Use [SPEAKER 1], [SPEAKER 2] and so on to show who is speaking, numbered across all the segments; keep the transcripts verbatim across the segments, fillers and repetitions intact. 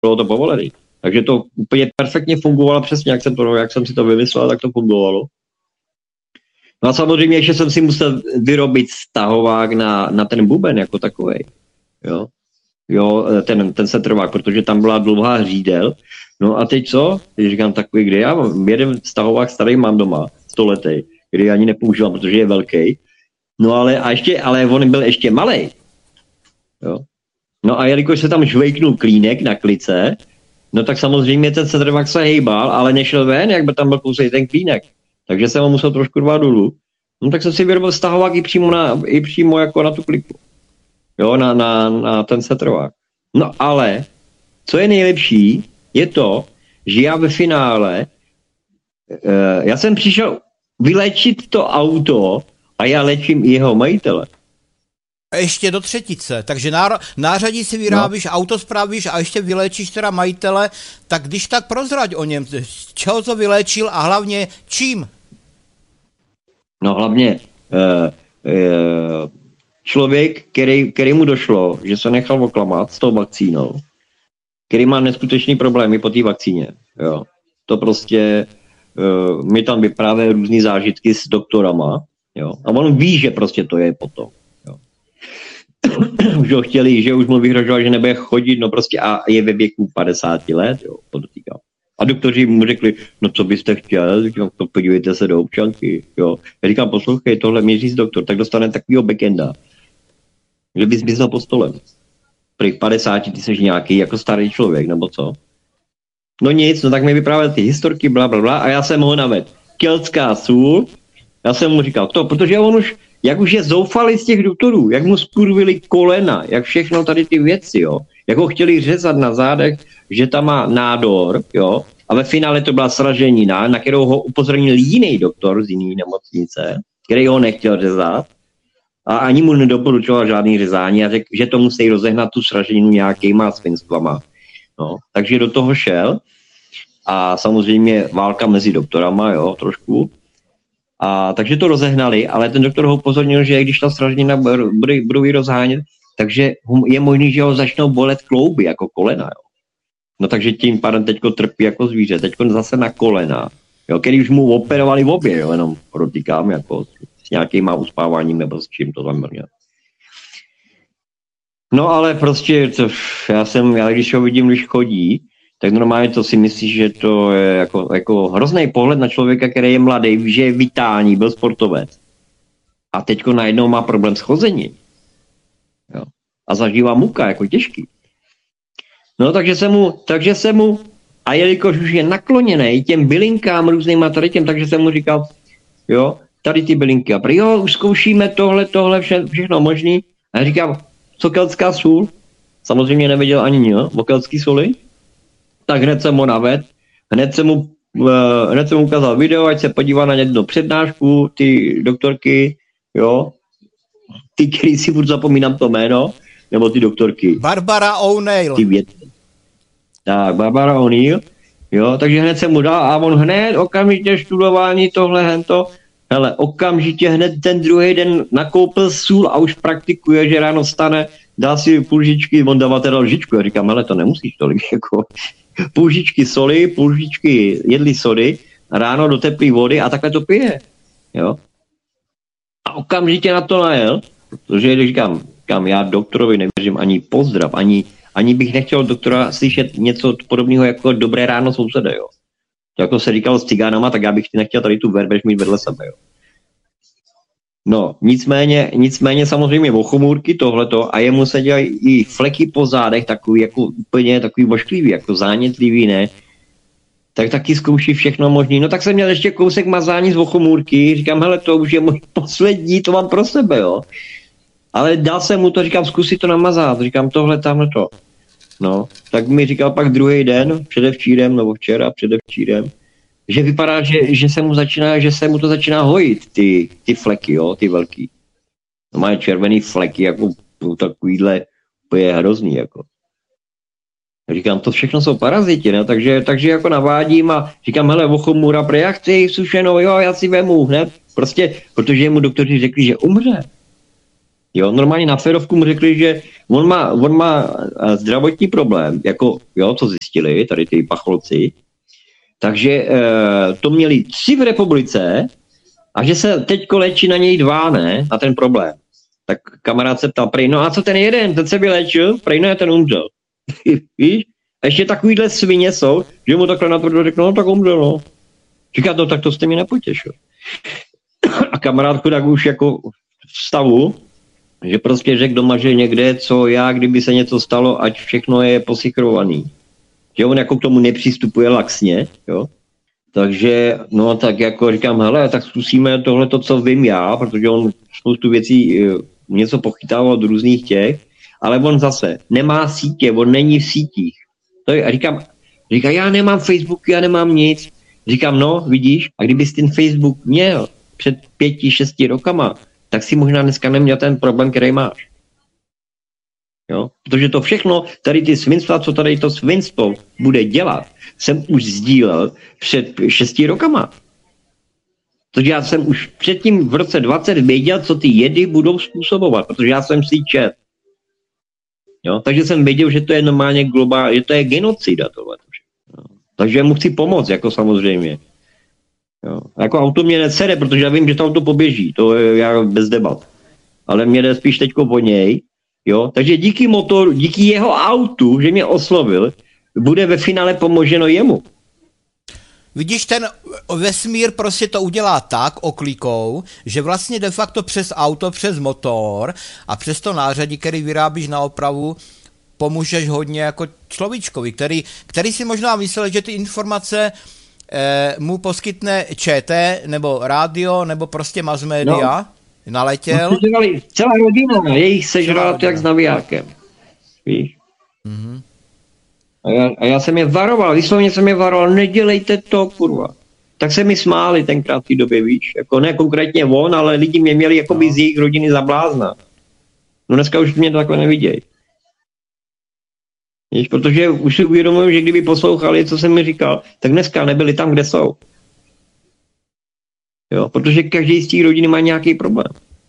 [SPEAKER 1] bylo to povolené. Takže to úplně perfektně fungovalo přesně, jak jsem, to, jak jsem si to vymyslel, tak to fungovalo. No a samozřejmě ještě jsem si musel vyrobit stahovák na, na ten buben jako takovej. Jo, jo ten, ten setrvák, protože tam byla dlouhá hřídel. No a teď co? Teď říkám takový, kde já mám jeden stahovák starý mám doma, stoletý, který ani nepoužívám, protože je velký. No ale, a ještě, ale on byl ještě malej. Jo. No a jelikož se tam žvejknul klínek na klice, no tak samozřejmě ten setrvák se hejbal, ale nešel ven, jak by tam byl kousej ten klínek. Takže jsem ho musel trošku rvat dolů. No tak jsem si vyrobil stahovák i přímo, na, i přímo jako na tu kliku. Jo, na, na, na ten setrvák. No ale, co je nejlepší, je to, že já ve finále, uh, já jsem přišel vylečit to auto a já léčím i jeho majitele.
[SPEAKER 2] A ještě do třetice, takže náro, nářadí si vyrábíš, no. Auto spravíš a ještě vyléčíš teda majitele, tak když tak prozrať o něm, z čeho to vyléčil a hlavně čím?
[SPEAKER 1] No hlavně uh, uh, člověk, který, který mu došlo, že se nechal oklamat s tou vakcínou, který má neskutečný problémy po té vakcíně, jo. To prostě, uh, mi tam vyprávějí různý zážitky s doktorama, jo. A on ví, že prostě to je potom. Už ho chtěli, že už mu vyhrožoval, že nebude chodit, no prostě a je ve věku padesáti let, jo, podotýkám. A doktoři mu řekli, no co byste chtěl, říkám, to podívejte se do občanky, jo. Já říkám, poslouchej, tohle mi říct doktor, tak dostane takovýho backenda, že bys myslel pod stolem. Prý padesáti ty jsi nějaký jako starý člověk, nebo co? No nic, no tak mi vyprávěl ty historky, bla, bla, bla, a já jsem ho navedl. Keltská sůl, já jsem mu říkal to, protože on už, jak už je zoufalý z těch doktorů, jak mu skurvili kolena, jak všechno tady ty věci, jo, jak ho chtěli řezat na zádech, že tam má nádor, jo, a ve finále to byla sraženina, na kterou ho upozornil jiný doktor z jiný nemocnice, který ho nechtěl řezat a ani mu nedoporučoval žádný řezání a řekl, že to musí rozehnat tu sraženinu nějakýma svinstvama. No, takže do toho šel a samozřejmě válka mezi doktorama, jo, trošku. A takže to rozehnali, ale ten doktor ho upozornil, že když ta sraženina bude, budou ji rozhánět, takže je možný, že ho začnou bolet klouby, jako kolena, jo. No takže tím pádem teďko trpí jako zvíře, teďko zase na kolena, jo, který už mu operovali v obě, jo, jenom protýkám, jako s nějakýma uspáváním nebo s čím to tam měl. No ale prostě, to, já jsem, já když ho vidím, když chodí, tak normálně to si myslíš, že to je jako, jako hrozný pohled na člověka, který je mladý, že je vitální, byl sportovec. A teďko najednou má problém s chozením. Jo. A zažívá muka, jako těžký. No takže se mu, takže se mu, a jelikož už je nakloněný těm bylinkám různýma tady těm, takže jsem mu říkal, jo, tady ty bylinky. A prý, jo, už zkoušíme tohle, tohle, vše, všechno možný. A já říkám, co keltská sůl? Samozřejmě nevěděl ani jo, o keltský soli. Tak hned jsem ho navedl, hned jsem mu, uh, hned jsem mu ukázal video, ať se podívá na jednu přednášku, ty doktorky, jo, ty, který si furt zapomínám to jméno, nebo ty doktorky.
[SPEAKER 2] Barbara O'Neill.
[SPEAKER 1] Ty věci. Tak, Barbara O'Neill, jo, takže hned jsem mu dal a on hned okamžitě studování tohle, hento, hele, okamžitě hned ten druhý den nakoupil sůl a už praktikuje, že ráno vstane, dá si půl lžičky, on dává teda lžičku, já říkám, hele, to nemusíš tolik, jako půl lžičky soli, půl lžičky jedlí sody, ráno do teplé vody a takhle to pije, jo. A okamžitě na to najel, protože když říkám, říkám, já doktorovi nevěřím ani pozdrav, ani, ani bych nechtěl doktora slyšet něco podobného jako dobré ráno sousede, jo. Jako se říkalo s cigánama, tak já bych nechtěl tady tu verbež mít vedle sebe, jo. No, nicméně, nicméně samozřejmě ochomůrky tohleto a jemu se dělají i fleky po zádech, takový jako úplně takový vošklivý, jako zánětlivý, ne? Tak taky zkouší všechno možný. No tak jsem měl ještě kousek mazání z ochomůrky, říkám, hele, to už je můj poslední, to mám pro sebe, jo. Ale dal jsem mu to, říkám, zkusit to namazat, říkám, tohle, tamhle to. No, tak mi říkal pak druhý den, předevčírem, nebo včera, předevčírem, že vypadá, že, že, se mu začíná, že se mu to začíná hojit, ty, ty fleky, jo, ty velký. No, mají červený fleky, jako takovýhle, to je hrozný, jako. Říkám, to všechno jsou paraziti, no, takže, takže jako navádím a říkám, hele, ochomůra, pre, já chci sušenou, jo, já si vemu hned, prostě, protože mu doktoři řekli, že umře. Jo, normálně na férovku mu řekli, že on má, on má zdravotní problém, jako, jo, co zjistili, tady ty pacholci, takže e, to měli tři v republice a že se teďko léčí na něj dva, ne, na ten problém. Tak kamarád se ptal, prej, no a co ten jeden, ten se vyléčil, prej, ne, ten umřel. Víš? A ještě takovýhle svině jsou, že mu takhle natvrdo řeknou, no tak umřel, no. Říká, no tak to jste mi nepotěšil. A kamarád chudák už jako v stavu, že prostě řekl doma, že někde, co já, kdyby se něco stalo, ať všechno je posichrovaný. Že on jako k tomu nepřistupuje laxně, jo. Takže, no tak jako říkám, hele, tak zkusíme tohleto, co vím já, protože on spoustu věcí něco pochytával od různých těch, ale on zase nemá sítě, on není v sítích. To je, a říkám, říká, já nemám Facebook, já nemám nic. Říkám, no, vidíš, a kdybys ten Facebook měl před pěti, šesti rokama, tak si možná dneska neměl ten problém, který máš. Jo? Protože to všechno, tady ty svinstva, co tady to svinstvo bude dělat, jsem už sdílel před šesti rokama. Protože já jsem už předtím v roce dvacet věděl, co ty jedy budou způsobovat, protože já jsem si čet. Jo? Takže jsem věděl, že to je normálně globální, že to je genocida tohle. Jo? Takže mu chci pomoct, jako samozřejmě. Jo. Jako auto mě nesere, protože já vím, že to auto poběží, to je já bez debat. Ale mě jde spíš teďko po něj, jo. Takže díky motoru, díky jeho autu, že mě oslovil, bude ve finále pomoženo jemu.
[SPEAKER 2] Vidíš, ten vesmír prostě to udělá tak oklikou, že vlastně de facto přes auto, přes motor a přes to nářadí, který vyrábíš na opravu, pomůžeš hodně jako človíčkovi, který, který si možná myslel, že ty informace eh, mu poskytne ČT, nebo rádio, nebo prostě mass media, no, naletěl.
[SPEAKER 1] No, celá rodina, jejich sežrala to jak s navijákem. Víš? Mm-hmm. A, já, a já jsem je varoval, vyslovně jsem je varoval, nedělejte to, kurva. Tak se mi smáli tenkrát v té době, víš. Jako ne konkrétně on, ale lidi mě měli jakoby no. z jejich rodiny za blázna. No dneska už mě to takhle nevidějí. Víš, protože už si uvědomuji, že kdyby poslouchali, co jsem mi říkal, tak dneska nebyli tam, kde jsou. Jo, protože každý z těch rodiny má nějaký problém.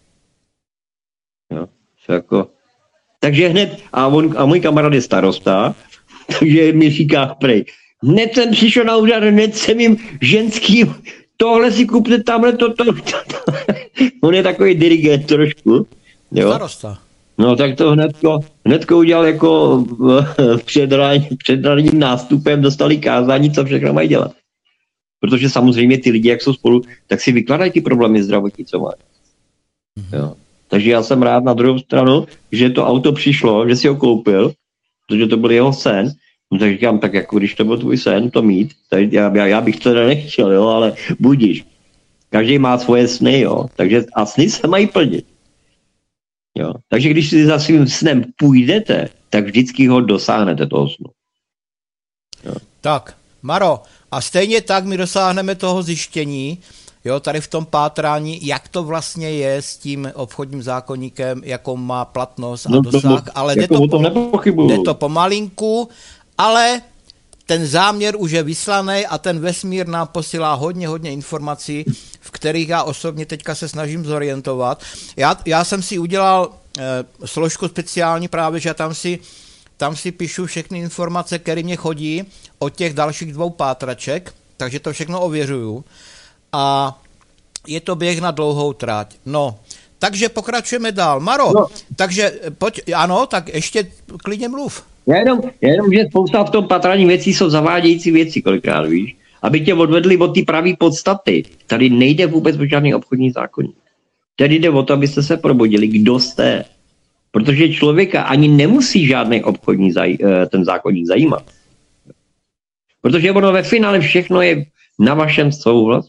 [SPEAKER 1] Jo, jako... Takže hned, a, on, a můj kamarád je starosta, takže mi říká, prej, hned jsem přišel na úřad, hned jsem jim ženským, tohle si kupte tamhle, to, to, to, to. On je takový dirigent trošku. Jo.
[SPEAKER 2] Starosta.
[SPEAKER 1] No tak to hnedko, hnedko udělal jako před, před ranním nástupem, dostali kázání, co všechno mají dělat. Protože samozřejmě ty lidi, jak jsou spolu, tak si vykladají ty problémy zdravotní, co mají. Mm-hmm. Jo. Takže já jsem rád na druhou stranu, že to auto přišlo, že si ho koupil, protože to byl jeho sen. No tak říkám, tak jako když to byl tvůj sen, to mít, tak já, já, já bych to nechtěl, jo, ale budíš. Každý má svoje sny, jo, takže a sny se mají plnit. Jo. Takže když si za svým snem půjdete, tak vždycky ho dosáhnete toho snu. Jo.
[SPEAKER 2] Tak, Maro, a stejně tak my dosáhneme toho zjištění, jo, tady v tom pátrání, jak to vlastně je s tím obchodním zákoníkem, jakou má platnost a
[SPEAKER 1] no,
[SPEAKER 2] dosah,
[SPEAKER 1] no,
[SPEAKER 2] ale
[SPEAKER 1] jako
[SPEAKER 2] jde, to
[SPEAKER 1] pom-
[SPEAKER 2] jde to pomalinku, ale ten záměr už je vyslaný a ten vesmír nám posílá hodně, hodně informací, v kterých já osobně teďka se snažím zorientovat. Já, já jsem si udělal eh, složku speciální právě, že tam si, tam si píšu všechny informace, které mě chodí od těch dalších dvou pátraček, takže to všechno ověřuju. A je to běh na dlouhou trať. No, takže pokračujeme dál. Maro, no. takže pojď, ano, tak ještě klidně mluv.
[SPEAKER 1] Já jenom, já jenom, že spousta v tom patrání věcí jsou zavádějící věci, kolikrát víš, aby tě odvedli od té pravé podstaty. Tady nejde vůbec o žádný obchodní zákoník. Tady jde o to, abyste se probudili, kdo jste. Protože člověka ani nemusí žádný obchodní zaj, ten zákoník zajímat. Protože ono ve finále všechno je na vašem souhlasu.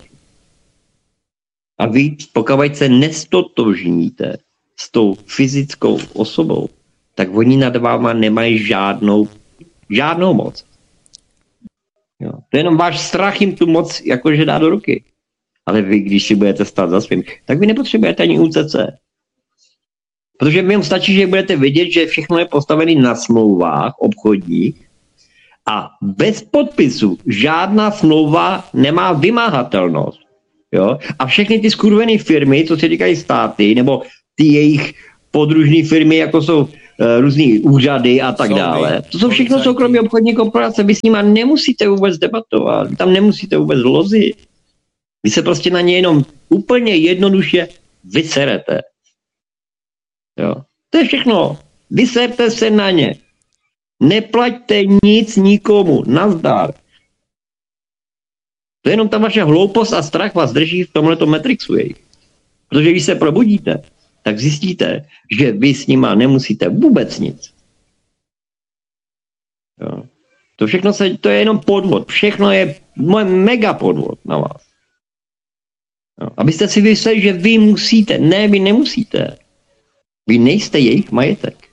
[SPEAKER 1] A vy, pokud se nestotožníte s tou fyzickou osobou, tak oni nad váma nemají žádnou, žádnou moc. Jo. To je jenom váš strach jim tu moc jakože dá do ruky. Ale vy, když si budete stát za svým, tak vy nepotřebujete ani U C C. Protože mi stačí, že budete vidět, že všechno je postavené na smlouvách obchodních a bez podpisu žádná smlouva nemá vymáhatelnost. Jo? A všechny ty skurvené firmy, co se říkají státy, nebo ty jejich podružné firmy, jako jsou uh, různý úřady a tak
[SPEAKER 2] Soudy,
[SPEAKER 1] dále. To jsou všechno
[SPEAKER 2] policajti.
[SPEAKER 1] soukromé obchodní korporace, vy s nima nemusíte vůbec debatovat, vy tam nemusíte vůbec lozit. Vy se prostě na ně jenom úplně jednoduše vyserete. Jo. To je všechno. Vyserte se na ně. Neplaťte nic nikomu. Nazdar. To je jenom ta vaše hloupost a strach vás drží v tomhleto Matrixu jejich. Protože když se probudíte, tak zjistíte, že vy s nima nemusíte vůbec nic. Jo. To všechno se, to je jenom podvod. Všechno je mega podvod na vás. Jo. Abyste si mysleli, že vy musíte. Ne, vy nemusíte. Vy nejste jejich majetek.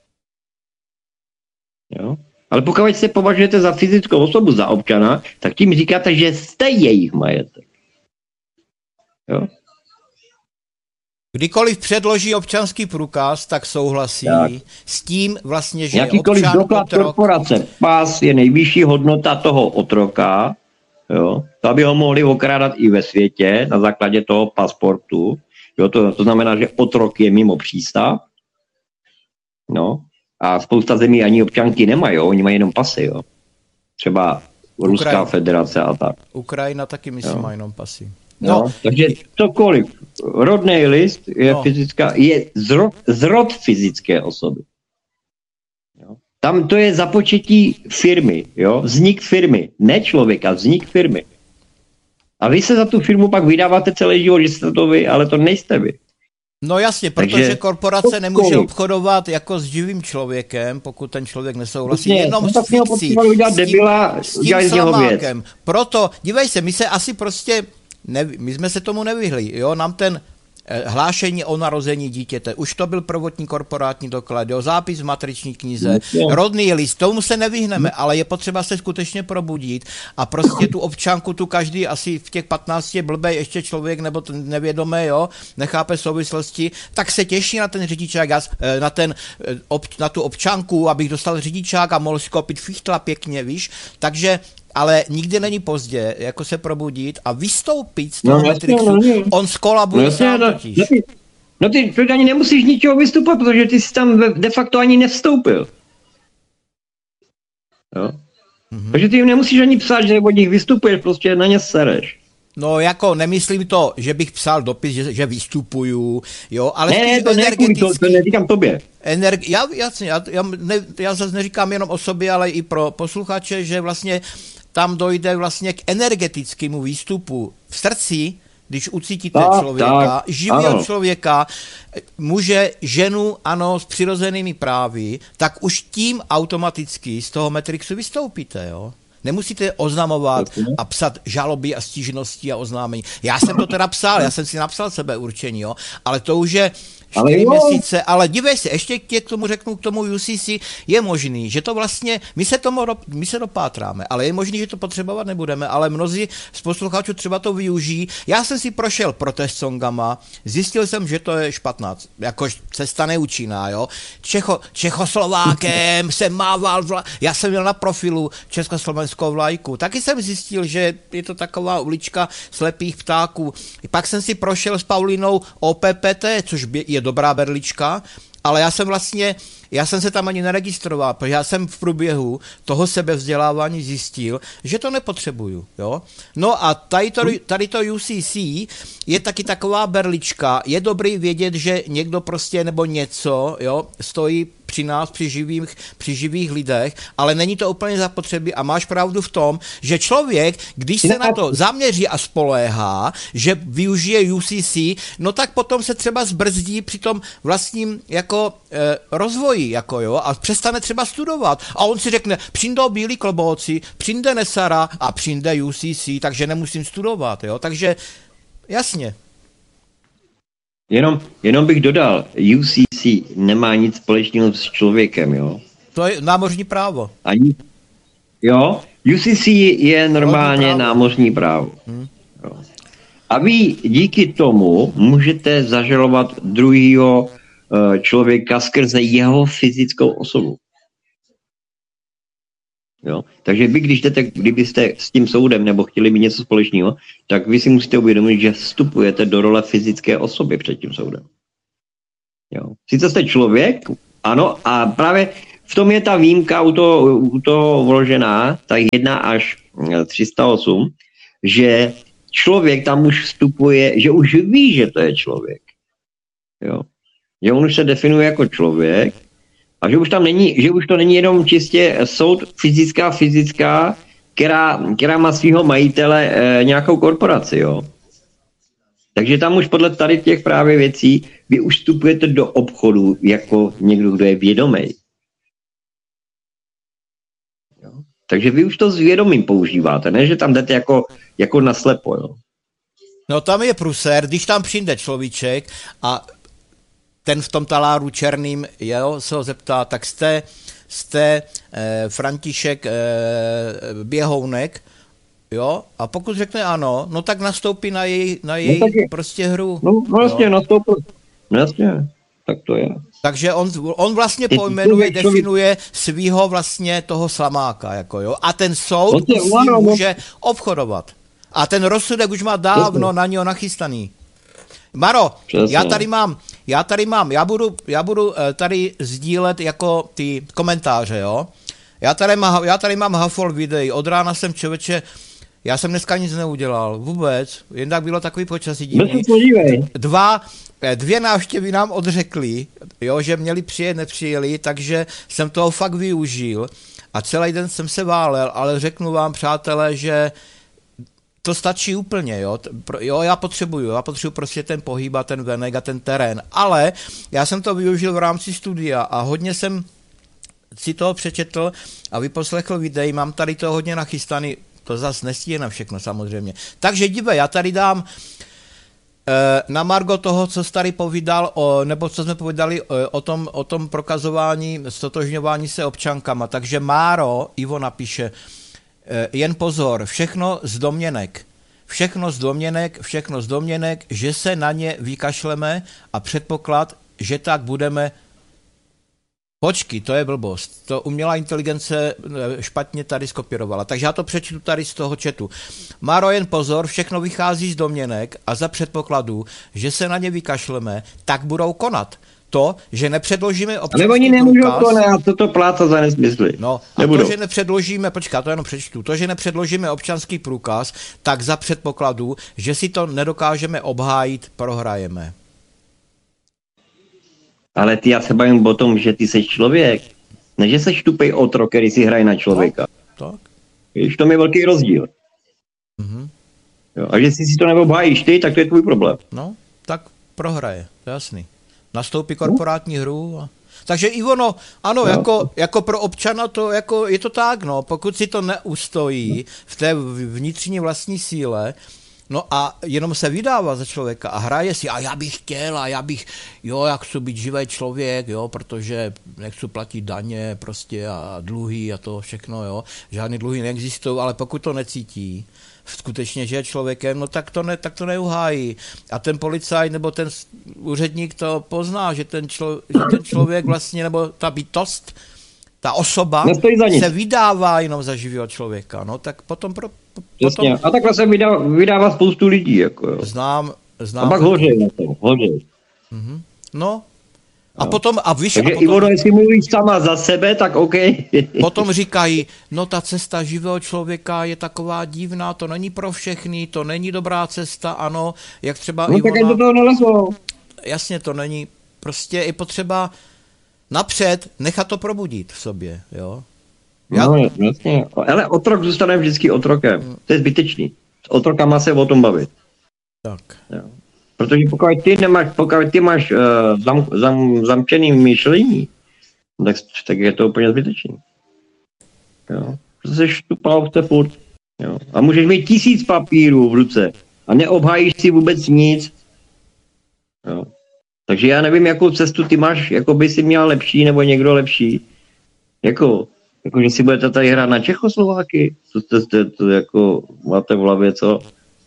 [SPEAKER 1] Jo. Ale pokud se považujete za fyzickou osobu, za občana, tak tím říkáte, že jste jejich majetek. Jo.
[SPEAKER 2] Kdykoliv předloží občanský průkaz, tak souhlasí tak. s tím vlastně, že
[SPEAKER 1] jakýkoliv
[SPEAKER 2] občan
[SPEAKER 1] doklad
[SPEAKER 2] otrok...
[SPEAKER 1] korporace, pás je nejvyšší hodnota toho otroka, jo, to aby ho mohli okrádat i ve světě na základě toho pasportu. Jo, to, to znamená, že otrok je mimo přístav. No, a spousta zemí ani občanky nemají, jo, oni mají jenom pasy. Jo. Třeba Ruská
[SPEAKER 2] Ukrajina.
[SPEAKER 1] federace a tak.
[SPEAKER 2] Ukrajina taky, myslím,
[SPEAKER 1] jo.
[SPEAKER 2] má jenom pasy.
[SPEAKER 1] No,
[SPEAKER 2] No,
[SPEAKER 1] takže cokoliv. Rodný list je,
[SPEAKER 2] no.
[SPEAKER 1] fyzická, je zrod, zrod fyzické osoby. Jo. Tam to je započetí firmy, jo? Vznik firmy, ne člověka, vznik firmy. A vy se za tu firmu pak vydáváte celý život, že jste to vy, ale to nejste vy.
[SPEAKER 2] No jasně, protože
[SPEAKER 1] Takže
[SPEAKER 2] korporace nemůže
[SPEAKER 1] cokoliv.
[SPEAKER 2] obchodovat jako s živým člověkem, pokud ten člověk nesouhlasí,
[SPEAKER 1] Vlastně,
[SPEAKER 2] jenom
[SPEAKER 1] no
[SPEAKER 2] s
[SPEAKER 1] tak měl
[SPEAKER 2] fikcí,
[SPEAKER 1] potřeba udělat
[SPEAKER 2] s tím,
[SPEAKER 1] debila,
[SPEAKER 2] s tím
[SPEAKER 1] udělat z něho věc.
[SPEAKER 2] slamákem. Proto, dívej se, my se asi prostě, neví, my jsme se tomu nevyhli, jo, nám ten eh, hlášení o narození dítěte, už to byl prvotní korporátní doklad, jo, zápis v matriční knize,
[SPEAKER 1] no.
[SPEAKER 2] rodný list, tomu se nevyhneme, ale je potřeba se skutečně probudit a prostě tu občanku, tu každý asi v těch patnácti blbej ještě člověk nebo ten nevědomý, jo, nechápe souvislosti, tak se těší na ten řidičák, na, ten, na tu občanku, abych dostal řidičák a mohl si koupit fichtla pěkně, víš, takže ale nikdy není pozdě, jako se probudit a vystoupit z toho
[SPEAKER 1] No,
[SPEAKER 2] Matrixu.
[SPEAKER 1] no, no.
[SPEAKER 2] On skolabuje
[SPEAKER 1] No,
[SPEAKER 2] sám
[SPEAKER 1] no,
[SPEAKER 2] totiž.
[SPEAKER 1] no, ty, no ty, ty ani nemusíš ničeho vystupovat, protože ty jsi tam de facto ani nevstoupil. Jo? Mm-hmm. Takže ty jim nemusíš ani psát, že od nich vystupuješ, prostě na ně sereš.
[SPEAKER 2] No jako nemyslím to, že bych psal dopis, že, že vystupuju, jo, ale
[SPEAKER 1] ne, ne, to energetický... to, to neříkám tobě.
[SPEAKER 2] Energi- já, jasně, já, já, ne, já zase neříkám jenom o sobě, ale i pro posluchače, že vlastně tam dojde vlastně k energetickému výstupu v srdci, když ucítíte
[SPEAKER 1] tak,
[SPEAKER 2] člověka,
[SPEAKER 1] tak,
[SPEAKER 2] živého
[SPEAKER 1] ano.
[SPEAKER 2] člověka, muže, ženu, ano, s přirozenými právy, tak už tím automaticky z toho Matrixu vystoupíte, jo. Nemusíte oznamovat a psat žaloby a stížnosti a oznámení. Já jsem to teda psal, já jsem si napsal sebeurčení, jo, ale to už je čtyři měsíce, ale dívej se, ještě tě k tomu řeknu, k tomu U C C, je možný, že to vlastně, my se tomu, my se dopátráme, ale je možný, že to potřebovat nebudeme, ale mnozí z posluchačů třeba to využijí. Já jsem si prošel protest songama, zjistil jsem, že to je špatná, jako cesta neúčinná, jo. Čecho, Čechoslovákem jsem mával, vla... já jsem měl na profilu československou vlajku, taky jsem zjistil, že je to taková ulička slepých ptáků. Pak jsem si prošel s Paulinou O P P T, což je dobrá berlička, ale já jsem vlastně, já jsem se tam ani neregistroval, protože já jsem v průběhu toho sebevzdělávání zjistil, že to nepotřebuju, jo. No a tady to, tady to U C C je taky taková berlička, je dobrý vědět, že někdo prostě nebo něco, jo, stojí při nás, při živých, při živých lidech, ale není to úplně zapotřebí a máš pravdu v tom, že člověk, když se na to zaměří a spoléhá, že využije U C C, no tak potom se třeba zbrzdí při tom vlastním jako e, rozvoji, jako jo, a přestane třeba studovat. A on si řekne, přijdou bílí klobouci, přijde Nesara a přijde U C C, takže nemusím studovat, jo, takže jasně.
[SPEAKER 1] Jenom, jenom bych dodal, U C C nemá nic společného s člověkem, jo.
[SPEAKER 2] To je námořní právo.
[SPEAKER 1] Ani, jo, U C C je normálně právo. námořní právo. Hmm. Jo. A vy díky tomu můžete zažalovat druhýho uh, člověka skrze jeho fyzickou osobu. Jo? Takže vy, když jdete, kdybyste s tím soudem nebo chtěli mít něco společného, tak vy si musíte uvědomit, že vstupujete do role fyzické osoby před tím soudem. Jo. Sice jste člověk, ano, a právě v tom je ta výjimka u toho, u toho vložená, tak jedna až tři sta osm, že člověk tam už vstupuje, že už ví, že to je člověk. Jo. Že on už se definuje jako člověk a že už tam není, že už to není jenom čistě soud fyzická, fyzická, která, která má svého majitele e, nějakou korporaci, jo. Takže tam už podle tady těch právě věcí vy už vstupujete do obchodu jako někdo, kdo je vědomý. Takže vy už to s vědomím používáte, ne, že tam jdete jako, jako naslepo, jo.
[SPEAKER 2] No tam je pruser, když tam přijde človíček a ten v tom taláru černým, jo, se ho zeptá, tak jste, jste eh, František eh, Běhounek, jo, a pokud řekne ano, no tak nastoupí na její, na její no, je, prostě hru.
[SPEAKER 1] No vlastně nastoupil, no jasně, tak to je.
[SPEAKER 2] Takže on, on vlastně pojmenuje, definuje svýho vlastně toho slamáka, jako jo, a ten soud s ním může obchodovat. A ten rozsudek už má dávno na něho nachystaný. Maro, Přesně. já tady mám, já tady mám, já budu, já budu tady sdílet jako ty komentáře, jo. Já tady, má, já tady mám hafol videí, od rána jsem člověče, já jsem dneska nic neudělal, vůbec, jen tak bylo takový počasí divný. Dva, dvě návštěvy nám odřekli, jo, že měli přijet, nepřijeli, takže jsem toho fakt využil a celý den jsem se válel, ale řeknu vám, přátelé, že to stačí úplně, jo. jo, já potřebuju, já potřebuji prostě ten pohyb a ten venek a ten terén, ale já jsem to využil v rámci studia a hodně jsem si toho přečetl a vyposlechl videí, mám tady to hodně nachystaný, to zase nestíhne všechno samozřejmě. Takže dívej, já tady dám e, na margo toho, co jsi tady povídal, o, nebo co jsme povídali o, o, tom, o tom prokazování, stotožňování se občankama, takže Máro, Ivo napíše, jen pozor, všechno z domněnek. Všechno z domněnek, všechno z domněnek, že se na ně vykašleme a předpoklad, že tak budeme. Počkej, to je blbost. To umělá inteligence špatně tady skopírovala. Takže já to přečtu tady z toho chatu. Máro, jen pozor, všechno vychází z domněnek a za předpokladu, že se na ně vykašleme, tak budou konat. To, že nepředložíme občanský průkaz... Ale oni
[SPEAKER 1] nemůžou konat, toto plácat za nesmysly.
[SPEAKER 2] No, a Nebudou. to, že nepředložíme, počká, to jenom přečtu, to, že nepředložíme občanský průkaz, tak za předpokladu, že si to nedokážeme obhájit, prohrajeme.
[SPEAKER 1] Ale ty, já se bavím o tom, že ty jsi člověk, ne že jsi tupej otrok, který si hraje na člověka. No, tak. Víš, to je velký rozdíl. Mm-hmm. Jo, a že si si to neobhájíš ty, tak to je tvůj problém.
[SPEAKER 2] No, tak prohraje, to je jasný. Nastoupí korporátní hru. A... Takže Ivono, ano, no. jako, jako pro občana to jako, je to tak, no, pokud si to neustojí v té vnitřní vlastní síle, no a jenom se vydává za člověka a hraje si, a já bych chtěl, a já bych, jo, já chci být živý člověk, jo, protože nechci platit daně prostě a dluhy a to všechno, jo, žádný dluhy neexistují, ale pokud to necítí, skutečně, že je člověkem, no tak to, ne, tak to neuhájí. A ten policajt nebo ten úředník to pozná, že ten, člo, že ten člověk vlastně, nebo ta bytost, ta osoba se vydává jenom za živého člověka. No tak potom... Pro, potom
[SPEAKER 1] a takhle se vydává, vydává spoustu lidí. Jako, jo.
[SPEAKER 2] Znám, znám.
[SPEAKER 1] A pak hořej na to, hořej.
[SPEAKER 2] Mm-hmm. No, a potom, a víš...
[SPEAKER 1] Takže
[SPEAKER 2] a potom,
[SPEAKER 1] Ivono, jestli mluvíš sama za sebe, tak OK.
[SPEAKER 2] Potom říkají, no ta cesta živého člověka je taková divná, to není pro všechny, to není dobrá cesta, ano, jak třeba
[SPEAKER 1] no,
[SPEAKER 2] Ivona...
[SPEAKER 1] tak do toho nelezou.
[SPEAKER 2] Jasně, to není, prostě je potřeba napřed nechat to probudit v sobě, jo.
[SPEAKER 1] Já... No, jasně, ale otrok zůstane vždycky otrokem, hmm. to je zbytečný. S otrokama se o tom bavit.
[SPEAKER 2] Tak.
[SPEAKER 1] Jo. Protože pokud ty nemáš, pokud ty máš uh, zam, zam, zamčený myšlení, tak, tak je to úplně zbytečný. Jo. Protože jsi tu plavce furt. Jo. A můžeš mít tisíc papírů v ruce a neobhájíš si vůbec nic. Jo. Takže já nevím, jakou cestu ty máš, jako by si měl lepší nebo někdo lepší. Jako, jako že si budete tady hrát na Čechoslováky. To jste, to, to jako máte v hlavě, co?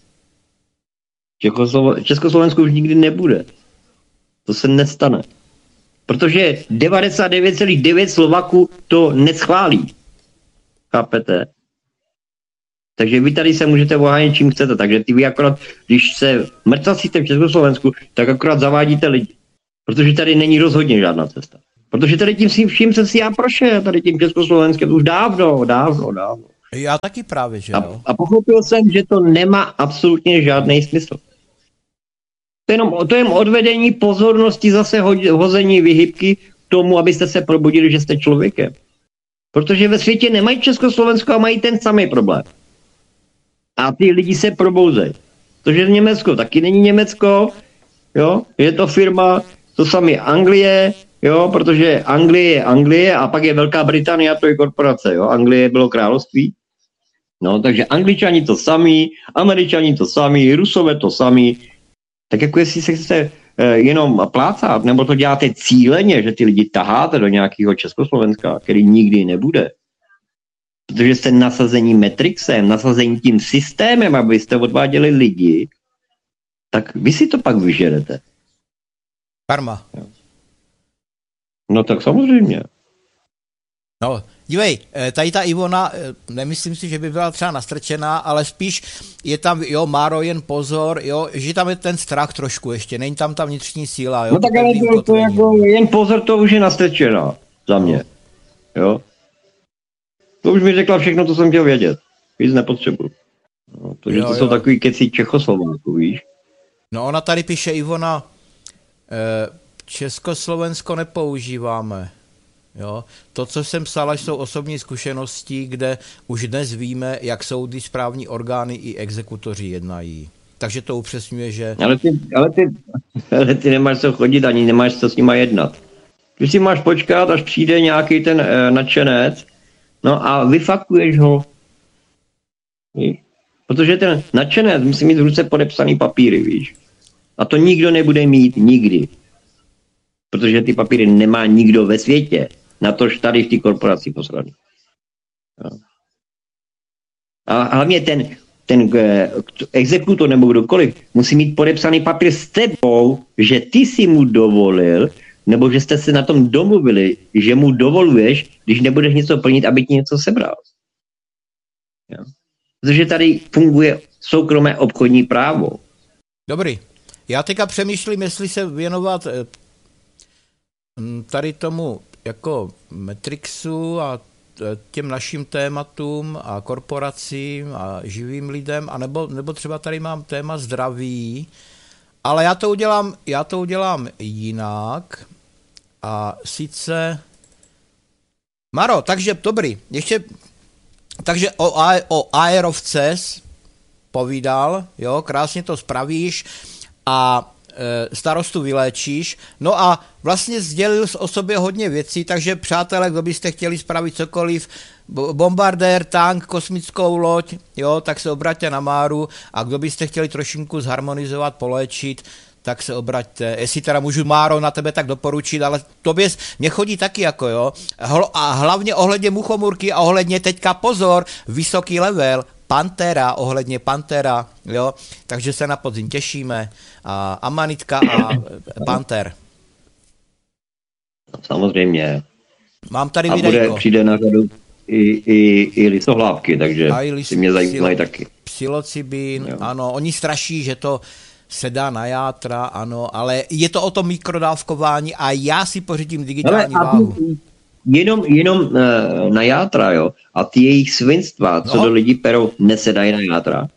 [SPEAKER 1] Českoslovo- Československu už nikdy nebude. To se nestane. Protože devadesát devět celá devět Slovaků to neschválí. Chápete? Takže vy tady se můžete ohánět čím chcete. Takže ty vy akorát, když se mrtvacíte v Československu, tak akorát zavádíte lidi. Protože tady není rozhodně žádná cesta. Protože tady tím si vším se si já prošel, tady tím Československem už dávno, dávno, dávno.
[SPEAKER 2] Já taky právě, že
[SPEAKER 1] a,
[SPEAKER 2] jo.
[SPEAKER 1] A pochopil jsem, že to nemá absolutně žádný smysl. To je jenom, to je jen odvedení pozornosti, zase ho, hození vyhybky k tomu, abyste se probudili, že jste člověkem. Protože ve světě nemají Československo a mají ten samý problém. A ty lidi se probouzejí. Protože Německo taky není Německo, jo, je to firma, to samé Anglie, jo, protože Anglie je Anglie a pak je Velká Británie a to je korporace, jo, Anglie bylo království. No, takže Angličani to samý, Američani to samý, Rusové to samý. Tak jako jestli se chcete eh, jenom plácat, nebo to děláte cíleně, že ty lidi taháte do nějakého Československa, který nikdy nebude. Protože jste nasazení Matrixem, nasazení tím systémem, abyste odváděli lidi, tak vy si to pak vyžerete.
[SPEAKER 2] Karma.
[SPEAKER 1] No tak samozřejmě.
[SPEAKER 2] No, dívej, tady ta Ivona, nemyslím si, že by byla třeba nastrčená, ale spíš je tam, jo, Máro, jen pozor, jo, že tam je ten strach trošku ještě, není tam ta vnitřní síla, jo.
[SPEAKER 1] No tak ale to, to jako jen pozor, to už je nastrčená za mě, jo. To už mi řekla všechno, co jsem chtěl vědět, víc nepotřebuji. No, protože to jo. Jsou takový keci Čechoslováků, víš.
[SPEAKER 2] No ona tady píše, Ivona, Československo nepoužíváme. Jo. To, co jsem psala, jsou osobní zkušenosti, kde už dnes víme, jak soudy, správní orgány i exekutoři jednají. Takže to upřesňuje, že...
[SPEAKER 1] Ale ty, ale ty, ale ty nemáš co chodit, ani nemáš co s nima jednat. Ty si máš počkat, až přijde nějaký ten e, nadšenec, no a vyfakuješ ho. Víš? Protože ten nadšenec musí mít v ruce podepsaný papíry, víš. A to nikdo nebude mít nikdy. Protože ty papíry nemá nikdo ve světě. Natož tady v té korporaci posraný. A hlavně ten, ten exekutor nebo kdokoliv musí mít podepsaný papír s tebou, že ty si mu dovolil, nebo že jste se na tom domluvili, že mu dovoluješ, když nebudeš něco plnit, aby ti něco sebral. Jo. Protože tady funguje soukromé obchodní právo.
[SPEAKER 2] Dobrý. Já teďka přemýšlím, jestli se věnovat tady tomu jako Matrixu a těm našim tématům a korporacím a živým lidem, a nebo, nebo třeba tady mám téma zdraví, ale já to udělám, já to udělám jinak a sice Maro, takže dobrý, ještě takže o, a, o aerovce povídal, jo, krásně to spravíš a starostu vyléčíš. No a vlastně sdělil o sobě hodně věcí, takže přátelé, kdo byste chtěli spravit cokoliv, bombardér, tank, kosmickou loď, jo, tak se obraťte na Máru, a kdo byste chtěli trošinku zharmonizovat, poléčit, tak se obraťte. Jestli teda můžu, Máro, na tebe tak doporučit, ale tobě mě chodí taky jako, jo. A hlavně ohledně muchomurky a ohledně teďka pozor, vysoký level, Pantera, ohledně Pantera, jo, takže se na podzim těšíme. A Amanitka a Panter.
[SPEAKER 1] Samozřejmě.
[SPEAKER 2] Mám tady
[SPEAKER 1] a
[SPEAKER 2] videjko.
[SPEAKER 1] A bude, přijde na řadu i, i, i lisohlávky, takže
[SPEAKER 2] lis,
[SPEAKER 1] ty mě zajímají
[SPEAKER 2] psil,
[SPEAKER 1] taky.
[SPEAKER 2] Psilocybin, jo. Ano, oni straší, že to se dá na játra, ano, ale je to o tom mikrodávkování a já si pořídím digitální ale váhu. Ty,
[SPEAKER 1] jenom jenom uh, na játra, jo, a ty jejich svinstva, co no. do lidí perou, nesedají na játra.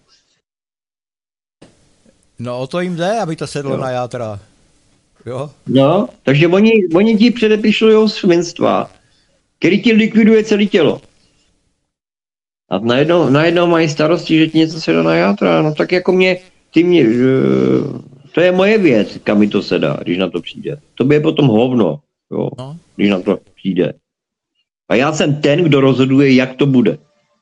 [SPEAKER 2] No o to jim jde, aby to sedlo jo. na játra. Jo?
[SPEAKER 1] No, takže oni, oni ti předepíšujou svinstva, který ti likviduje celé tělo. A najednou, najednou mají starosti, že ti něco sedá na játra. No tak jako mě, ty mě, to je moje věc, kam mi to sedá, když na to přijde. To by je potom hovno, jo, no. když na to přijde. A já jsem ten, kdo rozhoduje, jak to bude.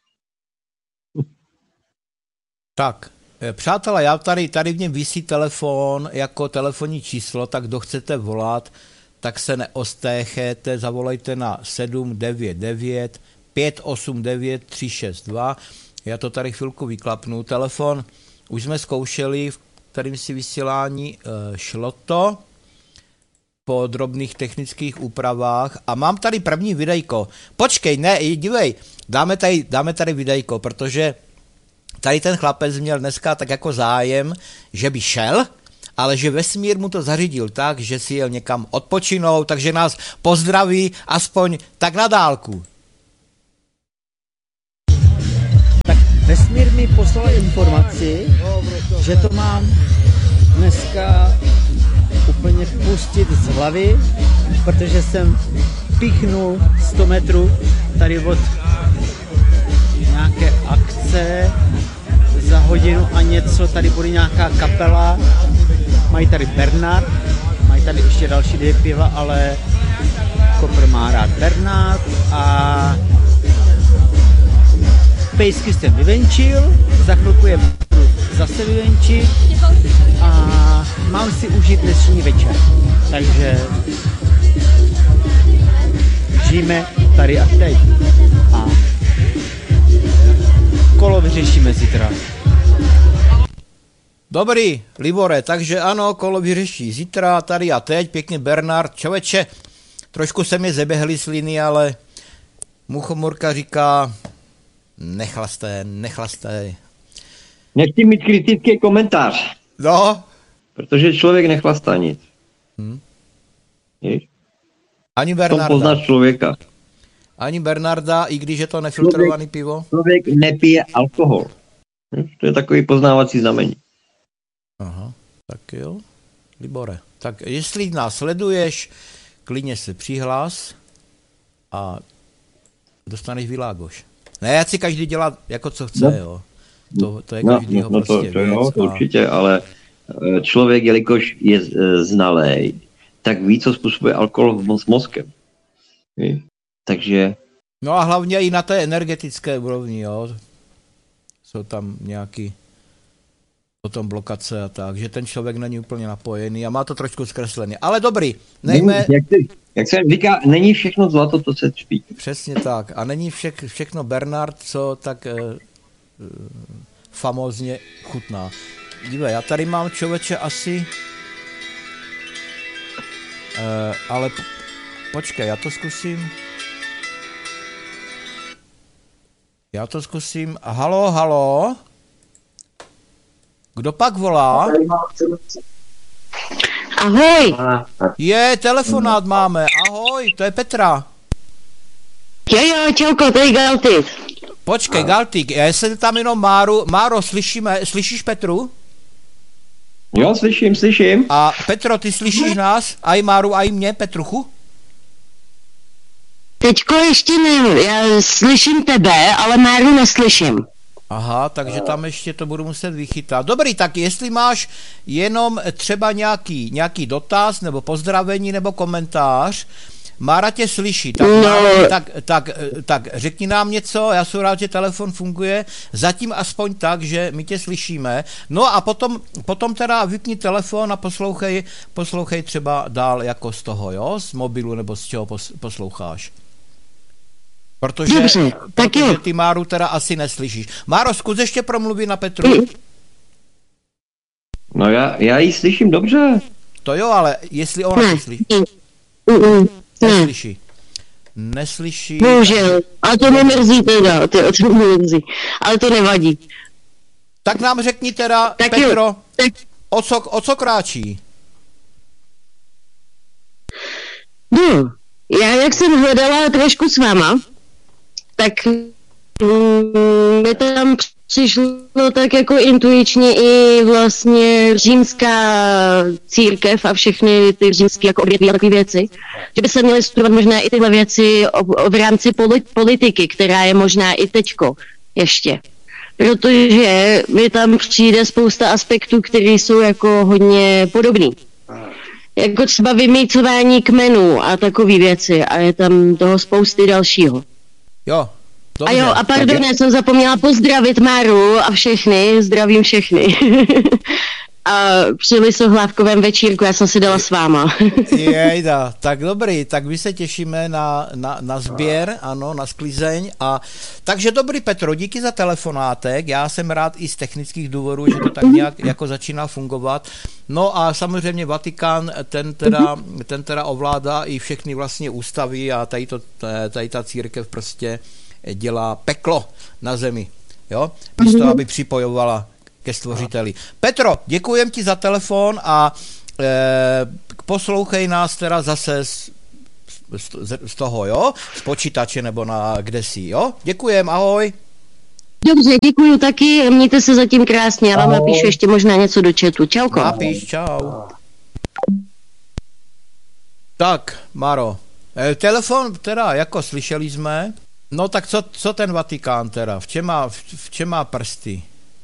[SPEAKER 2] Tak. Přátelé, já tady, tady v něm visí telefon jako telefonní číslo, tak kdo chcete volat, tak se neostéchejte, zavolejte na sedm devět devět pět osm devět tři šest dva. Já to tady chvilku vyklapnu. Telefon už jsme zkoušeli, v kterým si vysílání šlo to po drobných technických úpravách a mám tady první videjko. Počkej, ne, dívej, dáme tady, dáme tady videjko, protože tady ten chlapec měl dneska tak jako zájem, že by šel ale že vesmír mu to zařídil tak, že si jel někam odpočinout, takže nás pozdraví aspoň tak na dálku.
[SPEAKER 3] Tak vesmír mi poslal informaci, že to mám dneska úplně pustit z hlavy, protože jsem píchnul sto metrů tady od nějaké akce za hodinu a něco, tady bude nějaká kapela, mají tady Bernard, mají tady ještě další dvě piva, ale Kopr má rád Bernard a pejsky jsem vyvenčil, za chvilku je zase vyvenčit a mám si užít dnešní večer, takže žijeme tady a teď a kolo vyřešíme zítra.
[SPEAKER 2] Dobrý, Libore, takže ano, kolo vyřeší zítra, tady a teď, pěkně Bernard, čověče, trošku se mi zeběhly sliny, ale Muchomorka říká, nechlastej, nechlastej.
[SPEAKER 1] Nechci mít kritický komentář.
[SPEAKER 2] No.
[SPEAKER 1] Protože člověk nechlastá nic.
[SPEAKER 2] Hmm.
[SPEAKER 1] Víš?
[SPEAKER 2] Ani
[SPEAKER 1] To
[SPEAKER 2] Bernarda.
[SPEAKER 1] poznáš člověka.
[SPEAKER 2] Ani Bernarda, i když je to nefiltrovaný
[SPEAKER 1] člověk,
[SPEAKER 2] pivo.
[SPEAKER 1] Člověk nepije alkohol. Víš? To je takový poznávací znamení.
[SPEAKER 2] Aha, tak jo. Libore, tak jestli nás sleduješ, klidně se přihlás a dostaneš Világoš. Ne, ať si každý dělá jako co chce, no. jo. To, to je každýho
[SPEAKER 1] no, no,
[SPEAKER 2] prostě
[SPEAKER 1] to, to, jo,
[SPEAKER 2] věc.
[SPEAKER 1] to
[SPEAKER 2] A...
[SPEAKER 1] určitě, ale člověk, jelikož je znalej, tak ví, co způsobuje alkohol s mozkem. Ví? Takže...
[SPEAKER 2] No a hlavně i na té energetické úrovni, jo. Jsou tam nějaký potom blokace a tak, že ten člověk není úplně napojený a má to trošku zkreslený. Ale dobrý, nejme...
[SPEAKER 1] Jak, ty, jak se říká, není všechno zlato, to se třpí.
[SPEAKER 2] Přesně tak. A není vše, všechno Bernard, co tak eh, eh, famózně chutná. Dívej, já tady mám, člověče, asi... Eh, ale po, počkej, já to zkusím... Já to zkusím... Halo, halo? Kdo pak volá?
[SPEAKER 4] Ahoj.
[SPEAKER 2] Je, telefonát máme. Ahoj, to je Petra.
[SPEAKER 4] Jo, jo, čauko, to je Galtik.
[SPEAKER 2] Počkej, Galtik, já se tam jenom Máru. Máro, slyšíme, slyšíš Petru?
[SPEAKER 1] Jo, slyším, slyším.
[SPEAKER 2] A Petro, ty slyšíš nás? Aj Máru, aj mě, Petruchu?
[SPEAKER 4] Teďko ještě ne, já slyším tebe, ale Máru neslyším.
[SPEAKER 2] Aha, takže tam ještě to budu muset vychytat. Dobrý, tak jestli máš jenom třeba nějaký, nějaký dotaz, nebo pozdravení, nebo komentář, Mára tě slyší, tak,
[SPEAKER 4] no.
[SPEAKER 2] nám, tak, tak, tak řekni nám něco, já jsem rád, že telefon funguje, zatím aspoň tak, že my tě slyšíme. No a potom, potom teda vypni telefon a poslouchej, poslouchej třeba dál jako z toho, jo, z mobilu, nebo z čeho posloucháš. Protože,
[SPEAKER 4] Dobře, tak
[SPEAKER 2] protože
[SPEAKER 4] jo.
[SPEAKER 2] ty Máru teda asi neslyšíš. Máro, zkus ještě promluvit na Petru.
[SPEAKER 1] No já, já ji slyším dobře.
[SPEAKER 2] To jo, ale jestli ona
[SPEAKER 4] Ne.
[SPEAKER 2] neslyší.
[SPEAKER 4] Ne.
[SPEAKER 2] Neslyší. Neslyší.
[SPEAKER 4] Bohužel, ale to mě mrzí teda, to, to mě mrzí, ale to nevadí.
[SPEAKER 2] Tak nám řekni teda,
[SPEAKER 4] Tak
[SPEAKER 2] Petro,
[SPEAKER 4] jo, tak
[SPEAKER 2] o co, o co kráčí?
[SPEAKER 4] no, já jak jsem hledala trošku s váma, tak mm, mi tam přišlo tak jako intuičně i vlastně římská církev a všechny ty římské jako odvětví a takové věci, že by se měly studovat možná i tyhle věci o, o, v rámci politiky, která je možná i teďko ještě. Protože mi tam přijde spousta aspektů, které jsou jako hodně podobný. Jako třeba vymýcování kmenů a takové věci a je tam toho spousty dalšího.
[SPEAKER 2] Jo, dobře.
[SPEAKER 4] A jo, a pardon, já jsem zapomněla pozdravit Máru a všechny, zdravím všechny. A při lisohlávkovém večírku, já jsem si dala s váma.
[SPEAKER 2] Jejda, tak dobrý, tak my se těšíme na, na, na sběr, ano, na sklizeň. A, takže dobrý, Petro, díky za telefonátek, já jsem rád i z technických důvodů, že to tak nějak jako začíná fungovat. No a samozřejmě Vatikán, ten teda, ten teda ovládá i všechny vlastně ústavy a tady, to, tady ta církev prostě dělá peklo na zemi, jo, místo, aby připojovala ke stvořiteli. Petro, děkujem ti za telefon a e, poslouchej nás teda zase z, z, z toho, jo? Z počítače nebo na kde jsi, jo? Děkujem, ahoj.
[SPEAKER 4] Dobře, děkuju taky, mějte se zatím krásně, já vám
[SPEAKER 1] Ahoj.
[SPEAKER 4] napíšu ještě možná něco do chatu. Čauko.
[SPEAKER 2] Napiš, čau. Tak, Maro, e, telefon teda, jako slyšeli jsme, no tak co, co ten Vatikán teda, v čem má, v, v čem má prsty?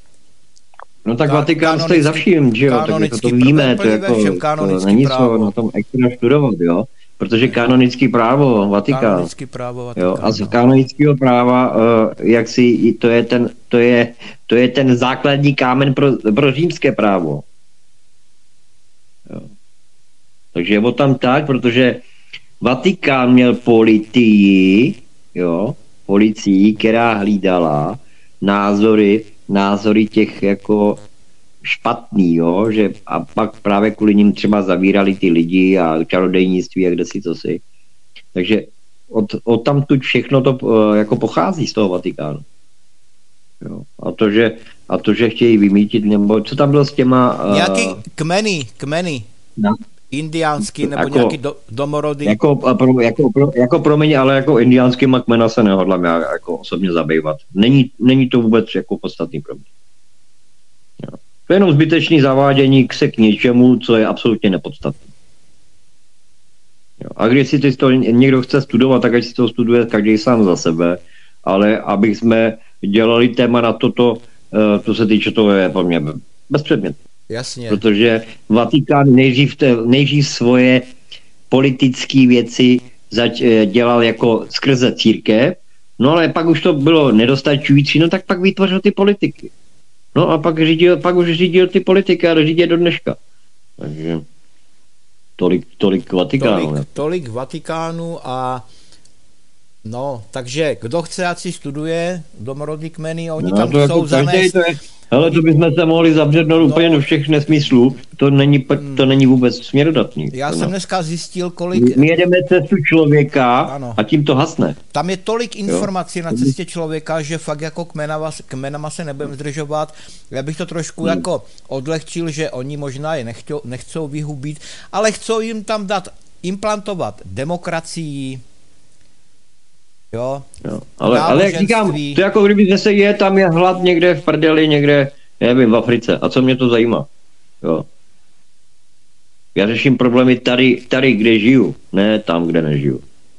[SPEAKER 1] No tak
[SPEAKER 2] Ka-
[SPEAKER 1] Vatikán stojí za vším, že jo, tak jako
[SPEAKER 2] kanonický
[SPEAKER 1] to víme,
[SPEAKER 2] právo,
[SPEAKER 1] to, jako,
[SPEAKER 2] všem
[SPEAKER 1] to
[SPEAKER 2] kanonický
[SPEAKER 1] není
[SPEAKER 2] právo.
[SPEAKER 1] co na tom extra studovat, jo, protože kanonický právo, Vatikán,
[SPEAKER 2] Kanonický právo Vatikán.
[SPEAKER 1] jo, a z kanonického práva, uh, jak si, to je ten, to je, to je ten základní kámen pro, pro římské právo. Jo. Takže je o tam tak, protože Vatikán měl policii, jo, policii, která hlídala názory, názory těch jako špatný, jo, že a pak právě kvůli nim třeba zavírali ty lidi a čarodejnictví a kde si to si. Takže od, od tam tu všechno to uh, jako pochází z toho Vatikánu. Jo. A to, že, a to, že chtějí vymítit, nebo co tam bylo s těma... Uh,
[SPEAKER 2] Nějaký kmeny, kmeny,
[SPEAKER 1] no,
[SPEAKER 2] indiánský nebo
[SPEAKER 1] Jako-
[SPEAKER 2] nějaký do, domorody.
[SPEAKER 1] Jako, pro, jako, pro, jako promiň, ale jako indiánskýma kmena se nehodlám já jako osobně zabývat. Není, není to vůbec jako podstatný pro mě. Jo. To je jenom zbytečný zavádění se k něčemu, co je absolutně nepodstatné. Jo. A když si to někdo chce studovat, tak ať si to studuje každý sám za sebe, ale abych jsme dělali téma na toto, co se týče toho, je pro mě bezpředmětné.
[SPEAKER 2] Jasně.
[SPEAKER 1] Protože Vatikán nejdřív, te, nejdřív svoje politické věci zač, dělal jako skrze církev, no ale pak už to bylo nedostačující, no tak pak vytvořil ty politiky. No a pak, řídil, pak už řídil ty politiky a řídí do dneška. Takže tolik, tolik Vatikánu.
[SPEAKER 2] Tolik, tolik Vatikánu a no, takže kdo chce, ať si studuje domorodý kmeny, oni
[SPEAKER 1] No,
[SPEAKER 2] tam
[SPEAKER 1] to jako
[SPEAKER 2] jsou zanést.
[SPEAKER 1] to je, hele, to bychom se mohli zabřednout no, úplně do všech nesmyslů. To není, to není vůbec směrodatný.
[SPEAKER 2] Já
[SPEAKER 1] no.
[SPEAKER 2] jsem dneska zjistil, kolik...
[SPEAKER 1] My jedeme cestu člověka
[SPEAKER 2] Ano.
[SPEAKER 1] a tím to hasne.
[SPEAKER 2] Tam je tolik informací jo. na cestě člověka, že fakt jako kmenama, kmenama se nebudeme zdržovat. Já bych to trošku hmm. jako odlehčil, že oni možná je nechtěl, nechcou vyhubit, ale chcou jim tam dát, implantovat demokracii, jo,
[SPEAKER 1] jo. Ale, ale jak říkám, to je jako kdyby se je, tam je hlad někde v prdeli, někde, nevím, v Africe. A co mě to zajímá? Jo. Já řeším problémy tady, tady, kde žiju, ne tam, kde nežiju.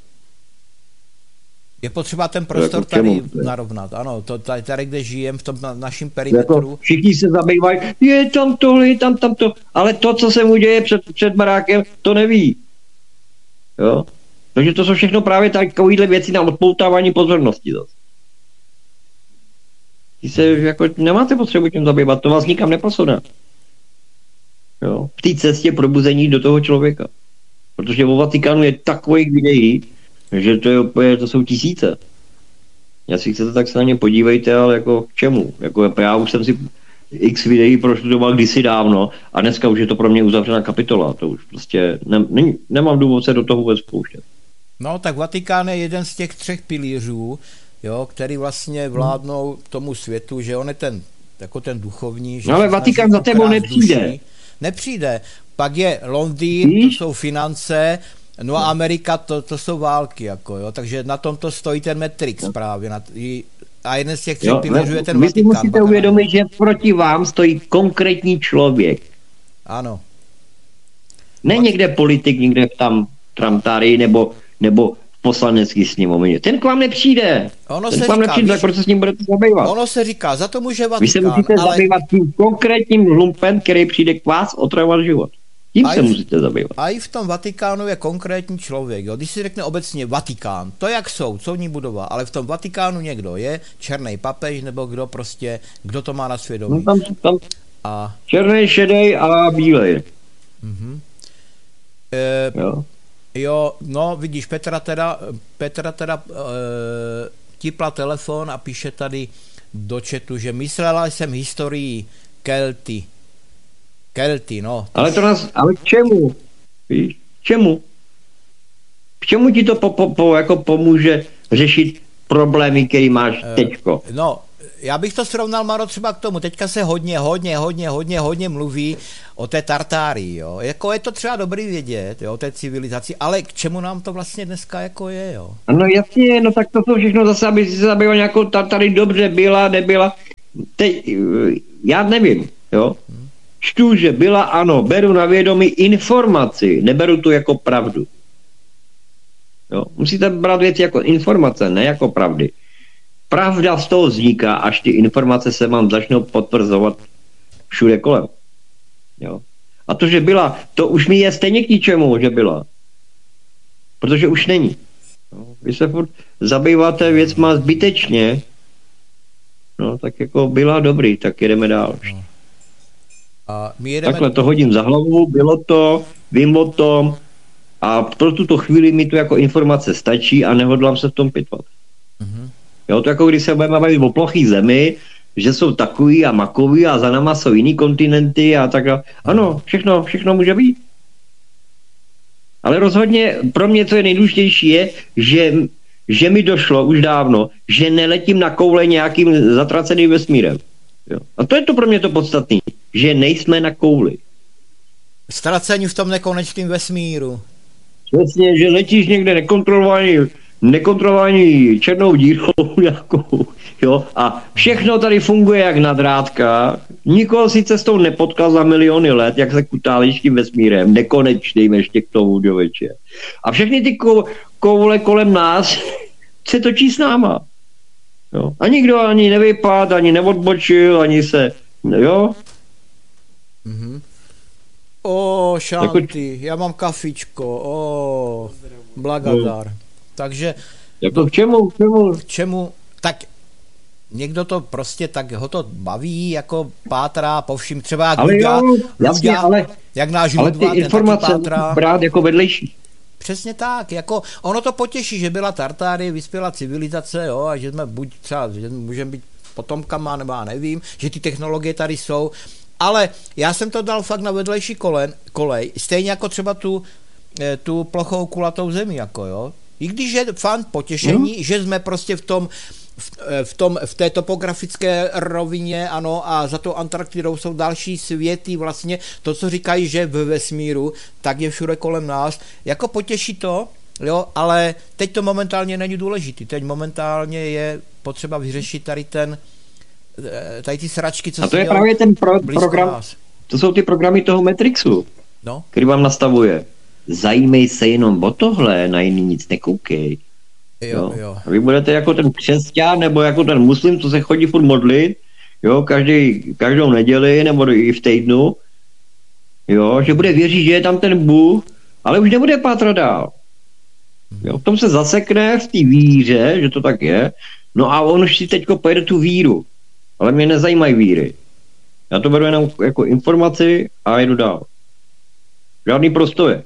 [SPEAKER 2] Je potřeba ten prostor
[SPEAKER 1] jako čemu,
[SPEAKER 2] tady narovnat, ano, to tady, tady kde žijem, v tom na, našem
[SPEAKER 1] jako
[SPEAKER 2] perimetru.
[SPEAKER 1] všichni se zabývají, je tam tohle, je tam tamto, ale to, co se mu děje před, před barákem, to neví. Jo? Takže to jsou všechno právě takovýhle věci na odpoutávání pozornosti zase. Ty se jako nemáte potřebu tím zabývat, to vás nikam neposune. Jo? V té cestě probuzení do toho člověka. Protože o Vatikánu je takových videí, že to je úplně, to jsou tisíce. Já si chcete, tak se na ně podívejte, ale jako k čemu? Jako já už jsem si x videí proštudoval kdysi dávno a dneska už je to pro mě uzavřená kapitola. To už prostě ne, ne, nemám důvod se do toho vůbec pouštět.
[SPEAKER 2] No tak Vatikán je jeden z těch třech pilířů, jo, který vlastně vládnou tomu světu, že on je ten, jako ten duchovní. Že
[SPEAKER 1] no ale Vatikán za tebou nepřijde.
[SPEAKER 2] Duší. Nepřijde. Pak je Londýn, Víš? To jsou finance, no a Amerika, to, to jsou války, jako, jo, takže na tom to stojí ten Matrix právě. Na, a jeden z těch třech pilířů je ten
[SPEAKER 1] Vy
[SPEAKER 2] Vatikán.
[SPEAKER 1] Vy si musíte uvědomit, že proti vám stojí konkrétní člověk.
[SPEAKER 2] Ano.
[SPEAKER 1] Ne někde politik, někde tam tramtáry nebo, nebo poslanecký sněmovně. Ten k vám nepřijde.
[SPEAKER 2] Ono
[SPEAKER 1] Ten
[SPEAKER 2] se
[SPEAKER 1] k vám
[SPEAKER 2] říká,
[SPEAKER 1] nepřijde, tak proč se s ním budete zabývat?
[SPEAKER 2] Ono se říká, za to může Vatikán.
[SPEAKER 1] Vy se musíte ale... zabývat tím konkrétním lumpem, který přijde k vás otravovat život. Tím se v, musíte zabývat.
[SPEAKER 2] A i v tom Vatikánu je konkrétní člověk. Jo? Když si řekne obecně Vatikán, to jak jsou, soudní budova, ale v tom Vatikánu někdo je, černý papež, nebo kdo prostě, kdo to má na svědomí.
[SPEAKER 1] No tam, tam
[SPEAKER 2] a...
[SPEAKER 1] černý, šedej a bílej.
[SPEAKER 2] Mhm. E, jo. jo, no vidíš, Petra teda, Petra teda e, tipla telefon a píše tady do chatu, že myslela jsem historii Kelty. Kelty, no.
[SPEAKER 1] Ale to nás, ale k čemu? Víš, čemu? K čemu ti to po, po, po, jako pomůže řešit problémy, který máš teďko?
[SPEAKER 2] No, já bych to srovnal, Maro, třeba k tomu. Teďka se hodně, hodně, hodně, hodně, hodně mluví o té Tartárii, jo. Jako je to třeba dobrý vědět, jo, o té civilizaci, ale k čemu nám to vlastně dneska jako je, jo?
[SPEAKER 1] Ano, jasně, no tak to jsou všechno zase, aby si se zabýval nějakou Tartárii, dobře byla, nebyla. Teď, já nevím, jo. Čtu, že byla, ano, beru na vědomí informaci, neberu to jako pravdu. Jo? Musíte brát věci jako informace, ne jako pravdy. Pravda z toho vzniká, až ty informace se vám začnou potvrzovat všude kolem. Jo? A to, že byla, to už mi je stejně k ničemu, že byla. Protože už není. Jo? Vy se furt zabýváte věcma zbytečně, no tak jako byla dobrý, tak jedeme dál.
[SPEAKER 2] A my jedeme...
[SPEAKER 1] Takhle to hodím za hlavu, bylo to, vím o tom a pro tuto chvíli mi to jako informace stačí a nehodlám se v tom pitvat. Mm-hmm. Jo, to jako když se budeme bavit o plochý zemi, že jsou takový a makový a za náma jsou jiný kontinenty a tak dále. Ano, všechno, všechno může být. Ale rozhodně pro mě, co je nejdůležitější, je, že, že mi došlo už dávno, že neletím na koule nějakým zatraceným vesmírem. Jo. A to je to pro mě to podstatné, že nejsme na kouli.
[SPEAKER 2] Ztracení v tom nekonečném vesmíru.
[SPEAKER 1] Přesně, že letíš někde nekontrolovaný, nekontrolovaný černou dírou nějakou, jo, a všechno tady funguje jak na drátkách. Nikoho si cestou nepotkal za miliony let, jak se kutálíš tím vesmírem, nekonečným ještě k tomu, děveče. A všechny ty kou- koule kolem nás se točí s náma. Jo. A nikdo ani nevypad, ani neodbočil, ani se, jo.
[SPEAKER 2] Mhm. O, šanty, já mám kafičko, o, blagadar. No. Takže...
[SPEAKER 1] Jako k čemu, k čemu?
[SPEAKER 2] K čemu, tak někdo to prostě tak ho to baví, jako pátrá po vším, třeba jak
[SPEAKER 1] ale
[SPEAKER 2] Luďa,
[SPEAKER 1] jo, jasně,
[SPEAKER 2] Luďa,
[SPEAKER 1] ale,
[SPEAKER 2] jak náš
[SPEAKER 1] ale
[SPEAKER 2] Ludva,
[SPEAKER 1] ty informace brát jako vedlejší.
[SPEAKER 2] Přesně tak, jako ono to potěší, že byla Tartárie, vyspělá civilizace, jo, a že jsme buď třeba, že můžeme být potomkama, nebo já nevím, že ty technologie tady jsou, ale já jsem to dal fakt na vedlejší kolen, kolej, stejně jako třeba tu, tu plochou kulatou zemi, jako jo. I když je fakt potěšení, mm. že jsme prostě v tom, v, v, tom, v té topografické rovině, ano, a za tou Antarktidou jsou další světy, vlastně to, co říkají, že ve vesmíru, tak je všude kolem nás, jako potěší to, jo, ale teď to momentálně není důležitý, teď momentálně je potřeba vyřešit tady ten, tady ty sračky, co
[SPEAKER 1] a to je právě ten pro, program,
[SPEAKER 2] nás.
[SPEAKER 1] To jsou ty programy toho Matrixu,
[SPEAKER 2] no?
[SPEAKER 1] Který vám nastavuje. Zajímej se jenom o tohle, na jiný nic nekoukej.
[SPEAKER 2] Jo, jo. Jo.
[SPEAKER 1] A vy budete jako ten křesťan nebo jako ten muslim, co se chodí furt modlit, jo, každý, každou neděli nebo i v týdnu, jo, že bude věřit, že je tam ten Bůh, ale už nebude pátrat dál. Jo, v tom se zasekne v té víře, že to tak je, no a on už si teďko pojede tu víru, ale mě nezajímají víry. Já to beru jenom jako informaci a jdu dál. Žádný prostoje.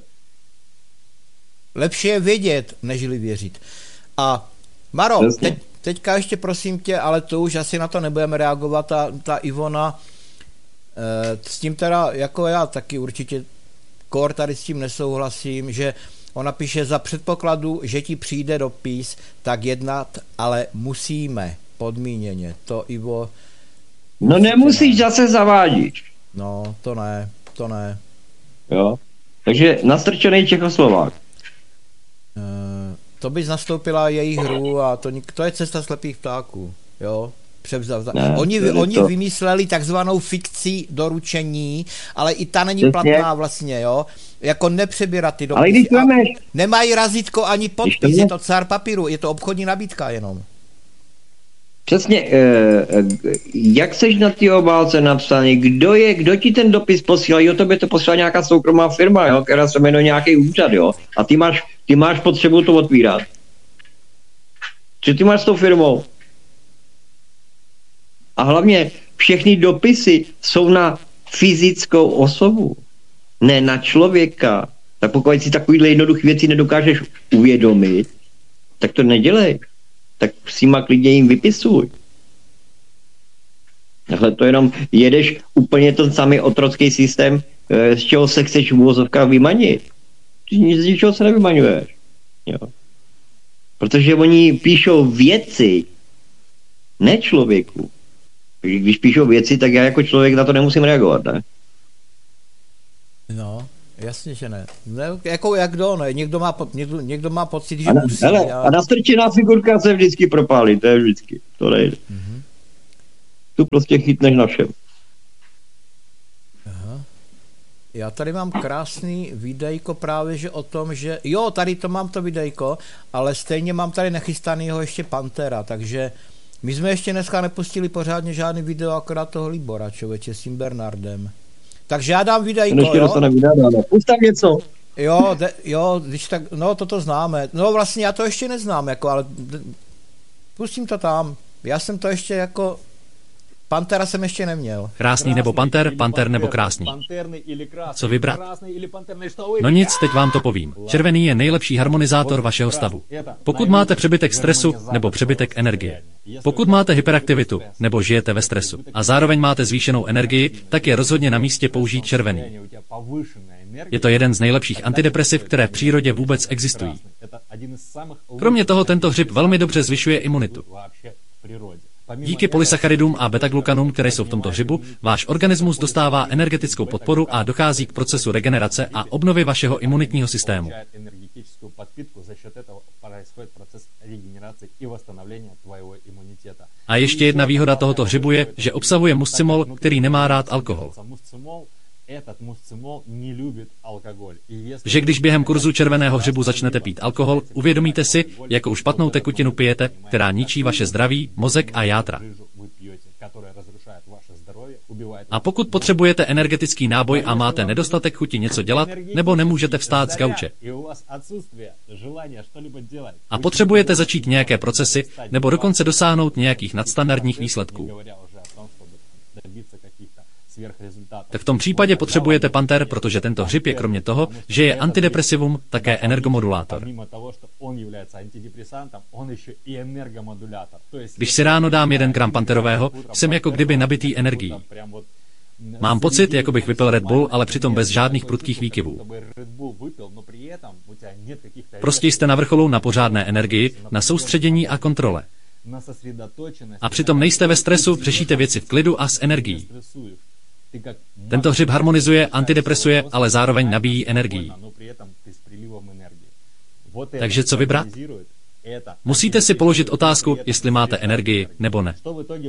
[SPEAKER 2] Lepší je vědět, nežli věřit. A Maro, teď, teďka ještě prosím tě, ale to už asi na to nebudeme reagovat, ta, ta Ivona, e, s tím teda, jako já taky určitě kor tady s tím nesouhlasím, že ona píše za předpokladu, že ti přijde dopis, tak jednat, ale musíme, podmíněně, to Ivo...
[SPEAKER 1] No nemusíš, ne. Zase zavádíš.
[SPEAKER 2] No, to ne, to ne.
[SPEAKER 1] Jo, takže nastrčený Čechoslovák.
[SPEAKER 2] Uh, to bys nastoupila její hru a to, to je cesta slepých ptáků, jo. Převzav, ne, oni vy, oni vymysleli takzvanou fikci doručení, ale i ta není Přesně. platná vlastně, jo. Jako nepřebírat ty dopisy.
[SPEAKER 1] Ale když máš...
[SPEAKER 2] Nemají razítko ani podpis, je to cár papíru, je to obchodní nabídka jenom.
[SPEAKER 1] Přesně, eh, jak seš na té obálce napsaný, kdo je, kdo ti ten dopis posílá, jo, tobě to posílá nějaká soukromá firma, jo, která se jmenuje nějaký úřad, jo, a ty máš, ty máš potřebu to otvírat. Co ty máš s tou firmou? A hlavně všechny dopisy jsou na fyzickou osobu, ne na člověka. Tak pokud si takovýhle jednoduché věci nedokážeš uvědomit, tak to nedělej. Tak s nima klidně jim vypisuj. Takhle to jenom jedeš úplně ten samý otrocký systém, z čeho se chceš v uvozovkách vymanit. Z ničeho se nevymaňuješ. Jo. Protože oni píšou věci, ne člověku. Když píšou věci, tak já jako člověk na to nemusím reagovat, ne?
[SPEAKER 2] No, jasně, že ne. ne jako jak kdo, ne? Někdo má, po, někdo, někdo má pocit, že
[SPEAKER 1] a na,
[SPEAKER 2] musí.
[SPEAKER 1] hele,
[SPEAKER 2] já...
[SPEAKER 1] a nastrčená figurka se vždycky propálí, to je vždycky, to nejde. Mm-hmm. Tu prostě chytneš na všem.
[SPEAKER 2] Aha. Já tady mám krásný videjko právě, že o tom, že jo, tady to mám to videjko, ale stejně mám tady nachystanýho ještě Pantera, takže my jsme ještě dneska nepustili pořádně žádný video, akorát toho Libora, člověče, s tím Bernardem. Takže já dám videjko,
[SPEAKER 1] ještě
[SPEAKER 2] jo?
[SPEAKER 1] Pust tam něco.
[SPEAKER 2] Jo, de, jo, když tak, no toto známe. No vlastně já to ještě neznám, jako, ale de, pustím to tam. Já jsem to ještě jako, Pantera jsem ještě neměl.
[SPEAKER 5] Krásný nebo panter, panter nebo krásný. Co vybrat? No nic, teď vám to povím. Červený je nejlepší harmonizátor vašeho stavu. Pokud máte přebytek stresu nebo přebytek energie. Pokud máte hyperaktivitu nebo žijete ve stresu a zároveň máte zvýšenou energii, tak je rozhodně na místě použít červený. Je to jeden z nejlepších antidepresiv, které v přírodě vůbec existují. Kromě toho tento hřib velmi dobře zvyšuje imunitu. Díky polysacharidům a betaglukanům, které jsou v tomto hřibu, váš organismus dostává energetickou podporu a dochází k procesu regenerace a obnovy vašeho imunitního systému. A ještě jedna výhoda tohoto hřibu je, že obsahuje muscimol, který nemá rád alkohol. Že když během kurzu červeného hřibu začnete pít alkohol, uvědomíte si, jakou špatnou tekutinu pijete, která ničí vaše zdraví, mozek a játra. A pokud potřebujete energetický náboj a máte nedostatek chuti něco dělat, nebo nemůžete vstát z gauče, a potřebujete začít nějaké procesy, nebo dokonce dosáhnout nějakých nadstandardních výsledků, tak v tom případě potřebujete Panter, protože tento hřib je kromě toho, že je antidepresivum, také energomodulátor. Když si ráno dám jeden gram Panterového, jsem jako kdyby nabitý energií. Mám pocit, jako bych vypil Red Bull, ale přitom bez žádných prudkých výkyvů. Prostě jste na vrcholu na pořádné energii, na soustředění a kontrole. A přitom nejste ve stresu, řešíte věci v klidu a s energií. Tento hřib harmonizuje, antidepresuje, ale zároveň nabíjí energií. Takže co vybrat? Musíte si položit otázku, jestli máte energii nebo ne.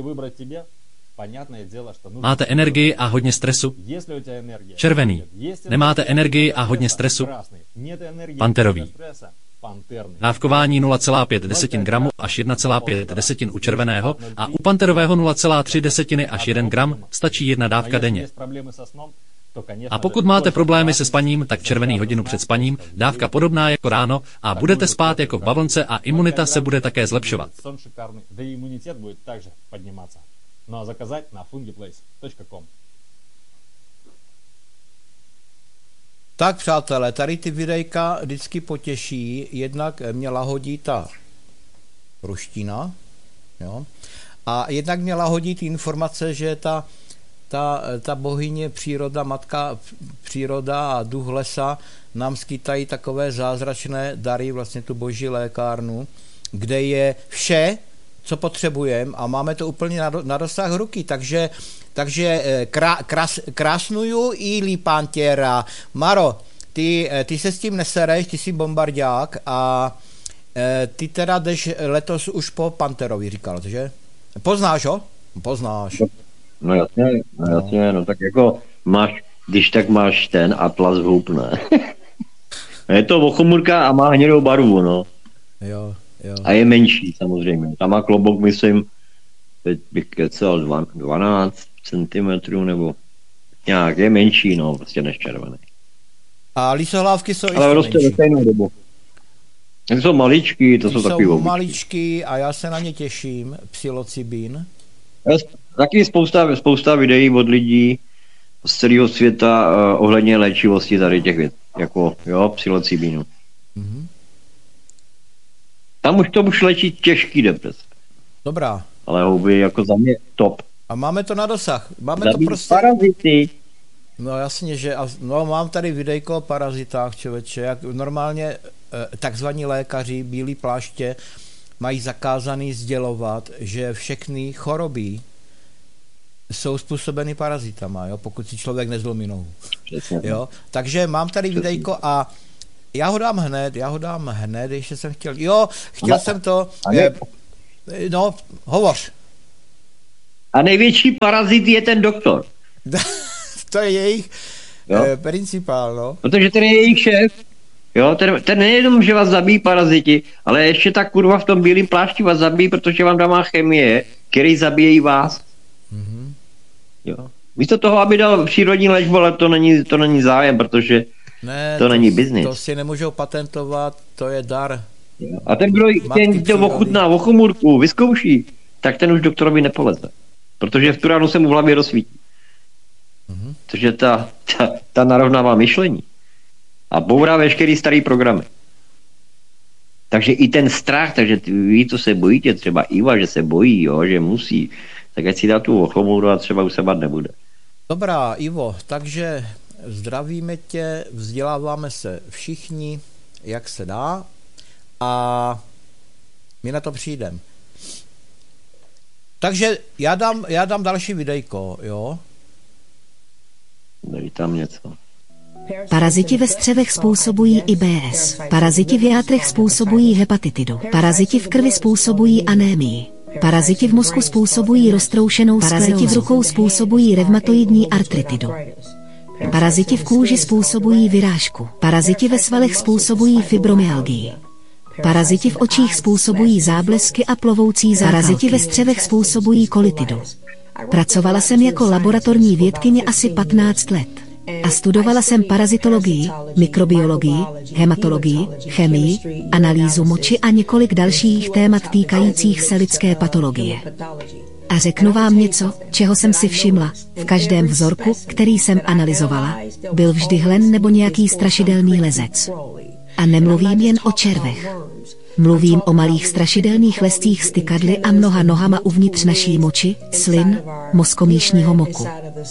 [SPEAKER 5] Máte energii a hodně stresu? Červený. Nemáte energii a hodně stresu? Panterový. Dávkování nula celá pět gramů až jedna celá pět u červeného a u panterového nula celá tři až jeden gram stačí jedna dávka denně. A pokud máte problémy se spaním, tak červený hodinu před spaním, dávka podobná jako ráno a budete spát jako v bavlnce a imunita se bude také zlepšovat. No a zakázat na fungiplace tečka com.
[SPEAKER 2] Tak přátelé, tady ty videjka vždycky potěší, jednak mě lahodí ta ruština, jo, a jednak mě lahodí ty informace, že ta, ta, ta bohyně příroda, matka příroda a duch lesa nám skýtají takové zázračné dary, vlastně tu boží lékárnu, kde je vše, co potřebujeme a máme to úplně na, do, na dosah ruky, takže, takže krá, krás, krásnuju i lípantěra. Maro, ty, ty se s tím nesereš, ty jsi bombardák a ty teda jdeš letos už po Panterovi, říkal, že? Poznáš ho? Poznáš.
[SPEAKER 1] No jasně, no jasně, no tak jako máš, když tak máš ten Atlas Hub, ne? Je to vochomurka a má hnědou barvu, no.
[SPEAKER 2] Jo. Jo.
[SPEAKER 1] A je menší samozřejmě. Tam má klobouk, myslím, teď bych kecel dvanáct centimetrů nebo nějak, je menší, no, prostě než červený.
[SPEAKER 2] A lisohlávky jsou
[SPEAKER 1] ale prostě ve stejnou dobu. To jsou maličky, to
[SPEAKER 2] Ty
[SPEAKER 1] jsou takový
[SPEAKER 2] jsou
[SPEAKER 1] obyčky.
[SPEAKER 2] maličky a já se na ně těším, psilocybin.
[SPEAKER 1] Taky spousta, spousta videí od lidí z celého světa uh, ohledně léčivosti tady těch věcí, jako jo, psilocybinu. Mhm. Tam už to už léčí těžký deprese.
[SPEAKER 2] Dobrá.
[SPEAKER 1] Ale houby jako za mě top.
[SPEAKER 2] A máme to na dosah. Máme
[SPEAKER 1] Zabít
[SPEAKER 2] to prostě...
[SPEAKER 1] parazity.
[SPEAKER 2] No jasně, že... No mám tady videjko o parazitách, člověče. Jak normálně takzvaní lékaři, bílí pláště, mají zakázaný sdělovat, že všechny choroby jsou způsobeny parazitama, jo, pokud si člověk nezlomí nohu. Jo, takže mám tady videjko a já ho dám hned, já ho dám hned, ještě jsem chtěl, jo, chtěl
[SPEAKER 1] a,
[SPEAKER 2] jsem to, je, no, hovoř.
[SPEAKER 1] A největší parazit je ten doktor.
[SPEAKER 2] To je jejich eh, principál, no.
[SPEAKER 1] Protože ten je jejich šéf. Jo, ten, ten nejenom, že vás zabíjí paraziti, ale ještě ta kurva v tom bílém plášti vás zabíjí, protože vám dává chemie, který zabíjejí vás. Mm-hmm. Jo. Místo toho, aby dal přírodní léčbu, ale to není, to není zájem, protože ne, to, to není biznis.
[SPEAKER 2] To si nemůžou patentovat, to je dar.
[SPEAKER 1] Jo. A ten, kdo ten, to ochutná, ochomůrku, vyzkouší, tak ten už doktorovi nepoleze. Protože v tu ránu se mu v hlavě rozsvítí. Mm-hmm. Takže ta, ta, ta narovnává myšlení. A bourá veškerý starý programy. Takže i ten strach, takže ví, co se bojíte, třeba Iva, že se bojí, jo, že musí, tak ať si dá tu ochomůru a třeba už se bát nebude.
[SPEAKER 2] Dobrá, Ivo, takže zdravíme tě, vzděláváme se všichni, jak se dá a my na to přijdeme. Takže já dám, já dám další videjko, jo?
[SPEAKER 1] Dej tam něco.
[SPEAKER 6] Paraziti ve střevech způsobují I B S. Paraziti v játrech způsobují hepatitidu. Paraziti v krvi způsobují anémii. Paraziti v mozku způsobují roztroušenou sklerózu. Paraziti v rukou způsobují revmatoidní artritidu. Paraziti v kůži způsobují vyrážku. Paraziti ve svalech způsobují fibromyalgii. Paraziti v očích způsobují záblesky a plovoucí zákalky. Paraziti ve střevech způsobují kolitidu. Pracovala jsem jako laboratorní vědkyně asi patnáct let. A studovala jsem parazitologii, mikrobiologii, hematologii, chemii, analýzu moči a několik dalších témat týkajících se lidské patologie. A řeknu vám něco, čeho jsem si všimla. V každém vzorku, který jsem analyzovala, byl vždy hlen nebo nějaký strašidelný lezec. A nemluvím jen o červech. Mluvím o malých strašidelných lescích stykadly a mnoha nohama uvnitř naší moči, slin, mozkomíšního moku.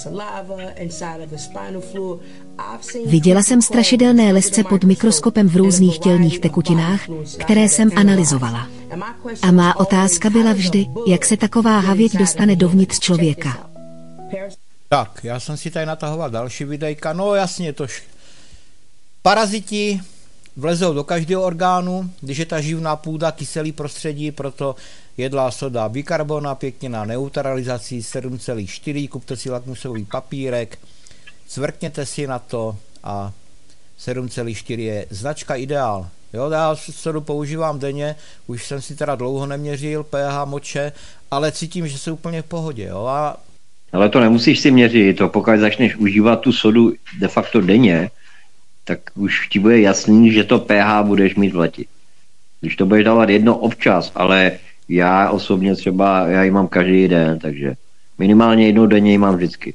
[SPEAKER 6] Viděla jsem strašidelné lesce pod mikroskopem v různých tělních tekutinách, které jsem analyzovala. A má otázka byla vždy, jak se taková havěť dostane dovnitř člověka.
[SPEAKER 2] Tak, já jsem si tady natahoval další videjka, no jasně, tož paraziti vlezou do každého orgánu, když je ta živná půda, kyselý prostředí, proto jedlá soda bikarbona, pěkně na neutralizaci sedm celá čtyři, kupte si lakmusový papírek, cvrkněte si na to a sedm celá čtyři je značka ideál. Jo, já sodu používám denně, už jsem si teda dlouho neměřil pH moče, ale cítím, že jsem úplně v pohodě. Jo, a...
[SPEAKER 1] Ale to nemusíš si měřit, to pokud začneš užívat tu sodu de facto denně, tak už ti bude jasný, že to pH budeš mít v leti. Když to budeš dávat jedno občas, ale já osobně třeba, já ji mám každý den, takže minimálně jednou denně ji mám vždycky.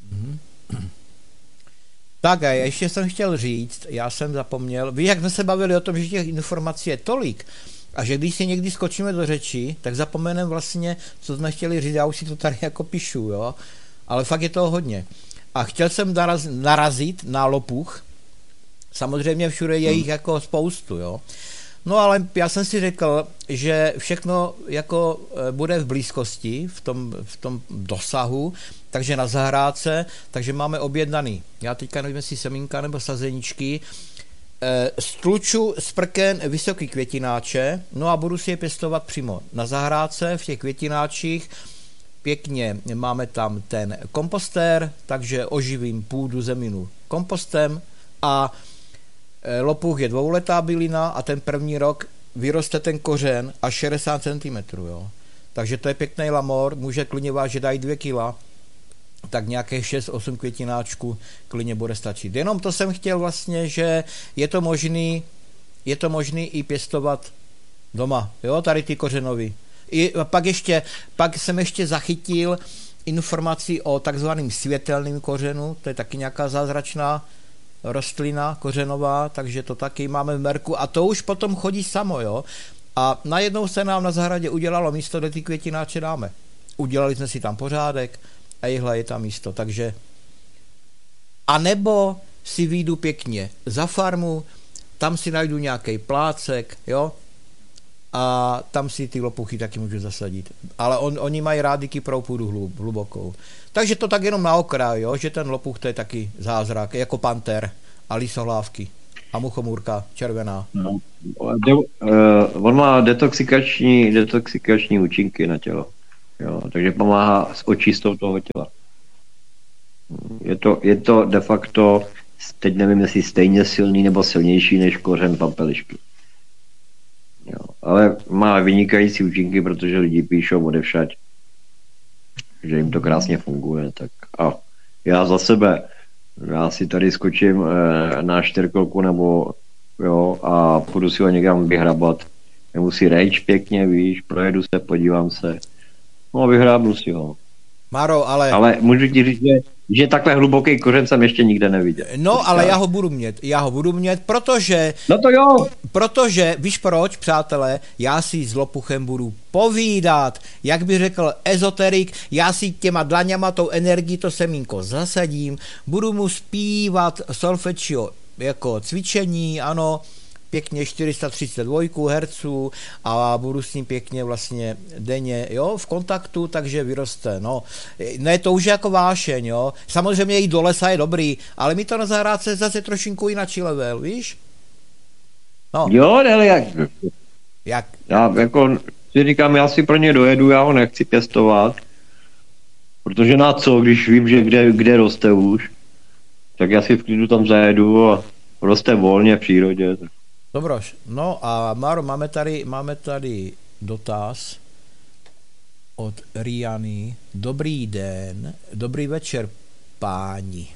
[SPEAKER 2] Tak a ještě jsem chtěl říct, já jsem zapomněl, víš, jak jsme se bavili o tom, že těch informací je tolik a že když si někdy skočíme do řeči, tak zapomeneme vlastně, co jsme chtěli říct, já už si to tady jako píšu, jo, ale fakt je toho hodně. A chtěl jsem naraz, narazit na lopuch, samozřejmě všude je jich jako spoustu, jo. No ale já jsem si řekl, že všechno jako bude v blízkosti, v tom, v tom dosahu, takže na zahrádce, takže máme objednaný. Já teďka nevím, jestli semínka nebo sazeničky. Stluču z prken vysoký květináče, no a budu si je pěstovat přímo na zahrádce, v těch květináčích. Pěkně máme tam ten kompostér, takže oživím půdu zeminu kompostem a lopuch je dvouletá bylina a ten první rok vyroste ten kořen až šedesát centimetrů, jo. Takže to je pěkný lamor, může klidně vážit dají dvě kila, tak nějaké šest osm květináčků klidně bude stačit. Jenom to jsem chtěl vlastně, že je to možný, je to možný i pěstovat doma, jo, tady ty kořenový. I pak ještě, pak jsem ještě zachytil informaci o takzvaným světelným kořenu, to je taky nějaká zázračná rostlina kořenová, takže to taky máme v merku a to už potom chodí samo, jo. A najednou se nám na zahradě udělalo místo, kde ty květináče dáme. Udělali jsme si tam pořádek a jihle je tam místo, takže a nebo si vyjdu pěkně za farmu, tam si najdu nějaký plácek, jo, a tam si ty lopuchy taky můžu zasadit. Ale on, oni mají rádi kyprou půdu hlub, hlubokou. Takže to tak jenom na okraj, jo, že ten lopuch to je taky zázrak, jako panter a lisohlávky a muchomůrka červená.
[SPEAKER 1] No. De, uh, on má detoxikační, detoxikační účinky na tělo. Jo, takže pomáhá s očistou toho těla. Je to, je to de facto, teď nevím, jestli stejně silný nebo silnější než kořen pampelišky. Jo, ale má vynikající účinky, protože lidi píšou odevšať, že jim to krásně funguje. Tak a já za sebe, já si tady skočím eh, na čtyřkolku nebo jo, a půjdu si ho někam vyhrabat. Nebo si rejč pěkně, víš, projedu se, podívám se. No, vyhrábnu si ho.
[SPEAKER 2] Maro, ale...
[SPEAKER 1] Ale můžu ti říct, že, že takhle hluboký kořen jsem ještě nikde neviděl.
[SPEAKER 2] No, ale já ho budu mít, já ho budu mít, protože...
[SPEAKER 1] No to jo!
[SPEAKER 2] Protože, víš proč, přátelé, já si s lopuchem budu povídat, jak by řekl ezoterik, já si těma dlaňama, tou energií to semínko zasadím, budu mu zpívat solfečio jako cvičení, ano, pěkně čtyři sta třicet dva hertzů a budu s ním pěkně vlastně denně, jo, v kontaktu, takže vyroste, no. Ne, to už je jako vášeň, jo. Samozřejmě jít do lesa je dobrý, ale mi to na zahrádce zase trošinku jináčí level, víš? No.
[SPEAKER 1] Jo, ale jak?
[SPEAKER 2] Jak?
[SPEAKER 1] Já jako si říkám, já si pro ně dojedu, já ho nechci pěstovat, protože na co, když vím, že kde, kde roste už, tak já si v klidu tam zajedu a roste volně v přírodě.
[SPEAKER 2] Dobroš, no a Máro, máme tady, máme tady dotaz od Riany. Dobrý den, dobrý večer, páni.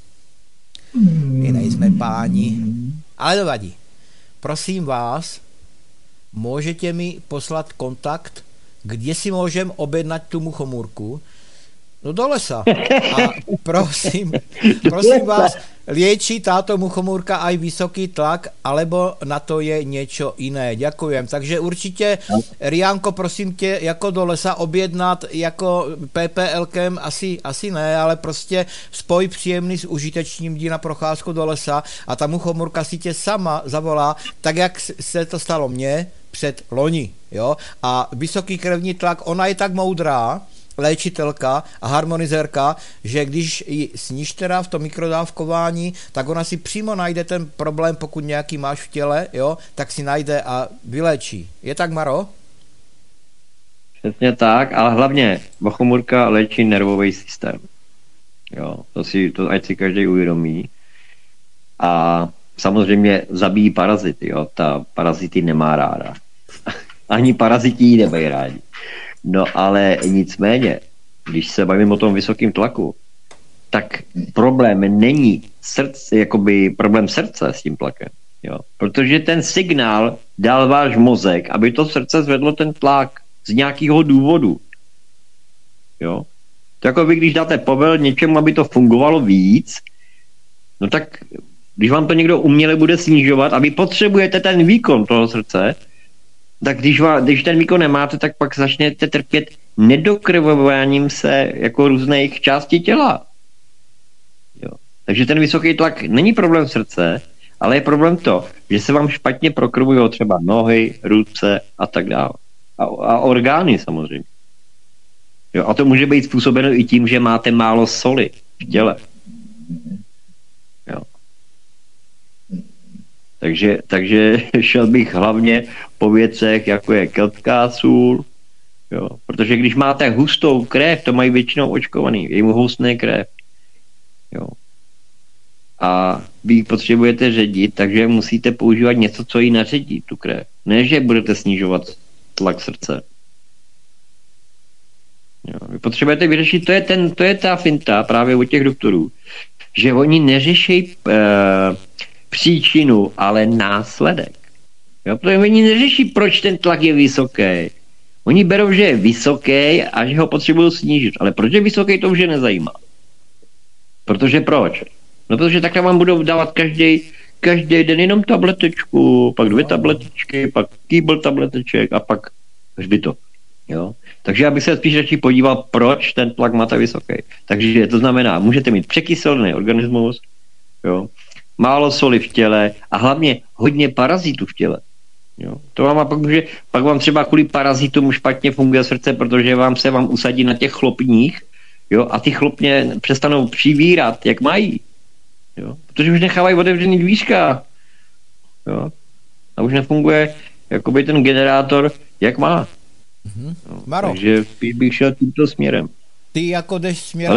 [SPEAKER 2] My nejsme páni, ale to vadí. Prosím vás, můžete mi poslat kontakt, kde si můžem objednat tu muchomůrku? No do lesa. A prosím, prosím vás, liečí táto muchomůrka aj vysoký tlak, alebo na to je něco jiné. Děkujem. Takže určitě, Riánko, prosím tě, jako do lesa objednat jako PPLkem asi, asi ne, ale prostě spoj příjemný s užitečním, jdi na procházku do lesa a ta muchomůrka si tě sama zavolá, tak jak se to stalo mně před loni. Jo? A vysoký krevní tlak, ona je tak moudrá, léčitelka a harmonizérka, že když ji sníš teda v tom mikrodávkování, tak ona si přímo najde ten problém, pokud nějaký máš v těle, jo, tak si najde a vyléčí. Je tak, Maro?
[SPEAKER 1] Přesně tak, ale hlavně muchomůrka léčí nervový systém. Jo, to si, to ať si každý uvědomí. A samozřejmě zabíjí parazity, jo, ta parazity nemá ráda. Ani paraziti ji nemají rádi. No ale nicméně, když se bavím o tom vysokém tlaku, tak problém není srdce, jakoby problém srdce s tím tlakem. Jo? Protože ten signál dal váš mozek, aby to srdce zvedlo ten tlak z nějakého důvodu. Jo? To jako vy, když dáte povel něčemu, aby to fungovalo víc, no tak když vám to někdo uměle bude snižovat a vy potřebujete ten výkon toho srdce, tak když, vám, když ten výkon nemáte, tak pak začnete trpět nedokrvováním se jako různých částí těla. Jo. Takže ten vysoký tlak není problém srdce, ale je problém to, že se vám špatně prokrvují třeba nohy, ruce a tak dále. A, a orgány samozřejmě. Jo. A to může být způsobeno i tím, že máte málo soli v těle. Jo. Takže, takže šel bych hlavně po věcech, jako je keltská sůl, jo. Protože když máte hustou krev, to mají většinou očkovaný, je mu hustné krev. Jo. A vy ji potřebujete ředit, takže musíte používat něco, co ji naředí, tu krev. Ne, že budete snižovat tlak srdce. Jo. Vy potřebujete vyřešit, to je, ten, to je ta finta právě od těch doktorů, že oni neřeší uh, příčinu, ale následek. Jo, protože oni neřeší, proč ten tlak je vysoký. Oni berou, že je vysoký a že ho potřebují snížit. Ale proč je vysoký, to už je nezajímá. Protože proč? No protože takhle vám budou dávat každý, každý den jenom tabletečku, pak dvě tabletičky, pak kýbl tableteček a pak hřbitov. Jo? Takže já bych se spíš radši podíval, proč ten tlak má tak vysoký. Takže to znamená, můžete mít překyselený organismus, jo? Málo soli v těle a hlavně hodně parazitů v těle. Jo. To vám a pak, že, pak vám třeba kvůli parazitům špatně funguje srdce, protože vám se vám usadí na těch chlopních, jo, a ty chlopně přestanou přivírat, jak mají. Jo. Protože už nechávají otevřený dvířka. Jo. A už nefunguje jakoby ten generátor, jak má.
[SPEAKER 2] Mm-hmm.
[SPEAKER 1] Jo.
[SPEAKER 2] Maro.
[SPEAKER 1] Takže bych šel tímto směrem.
[SPEAKER 2] Ty jako jdeš směrem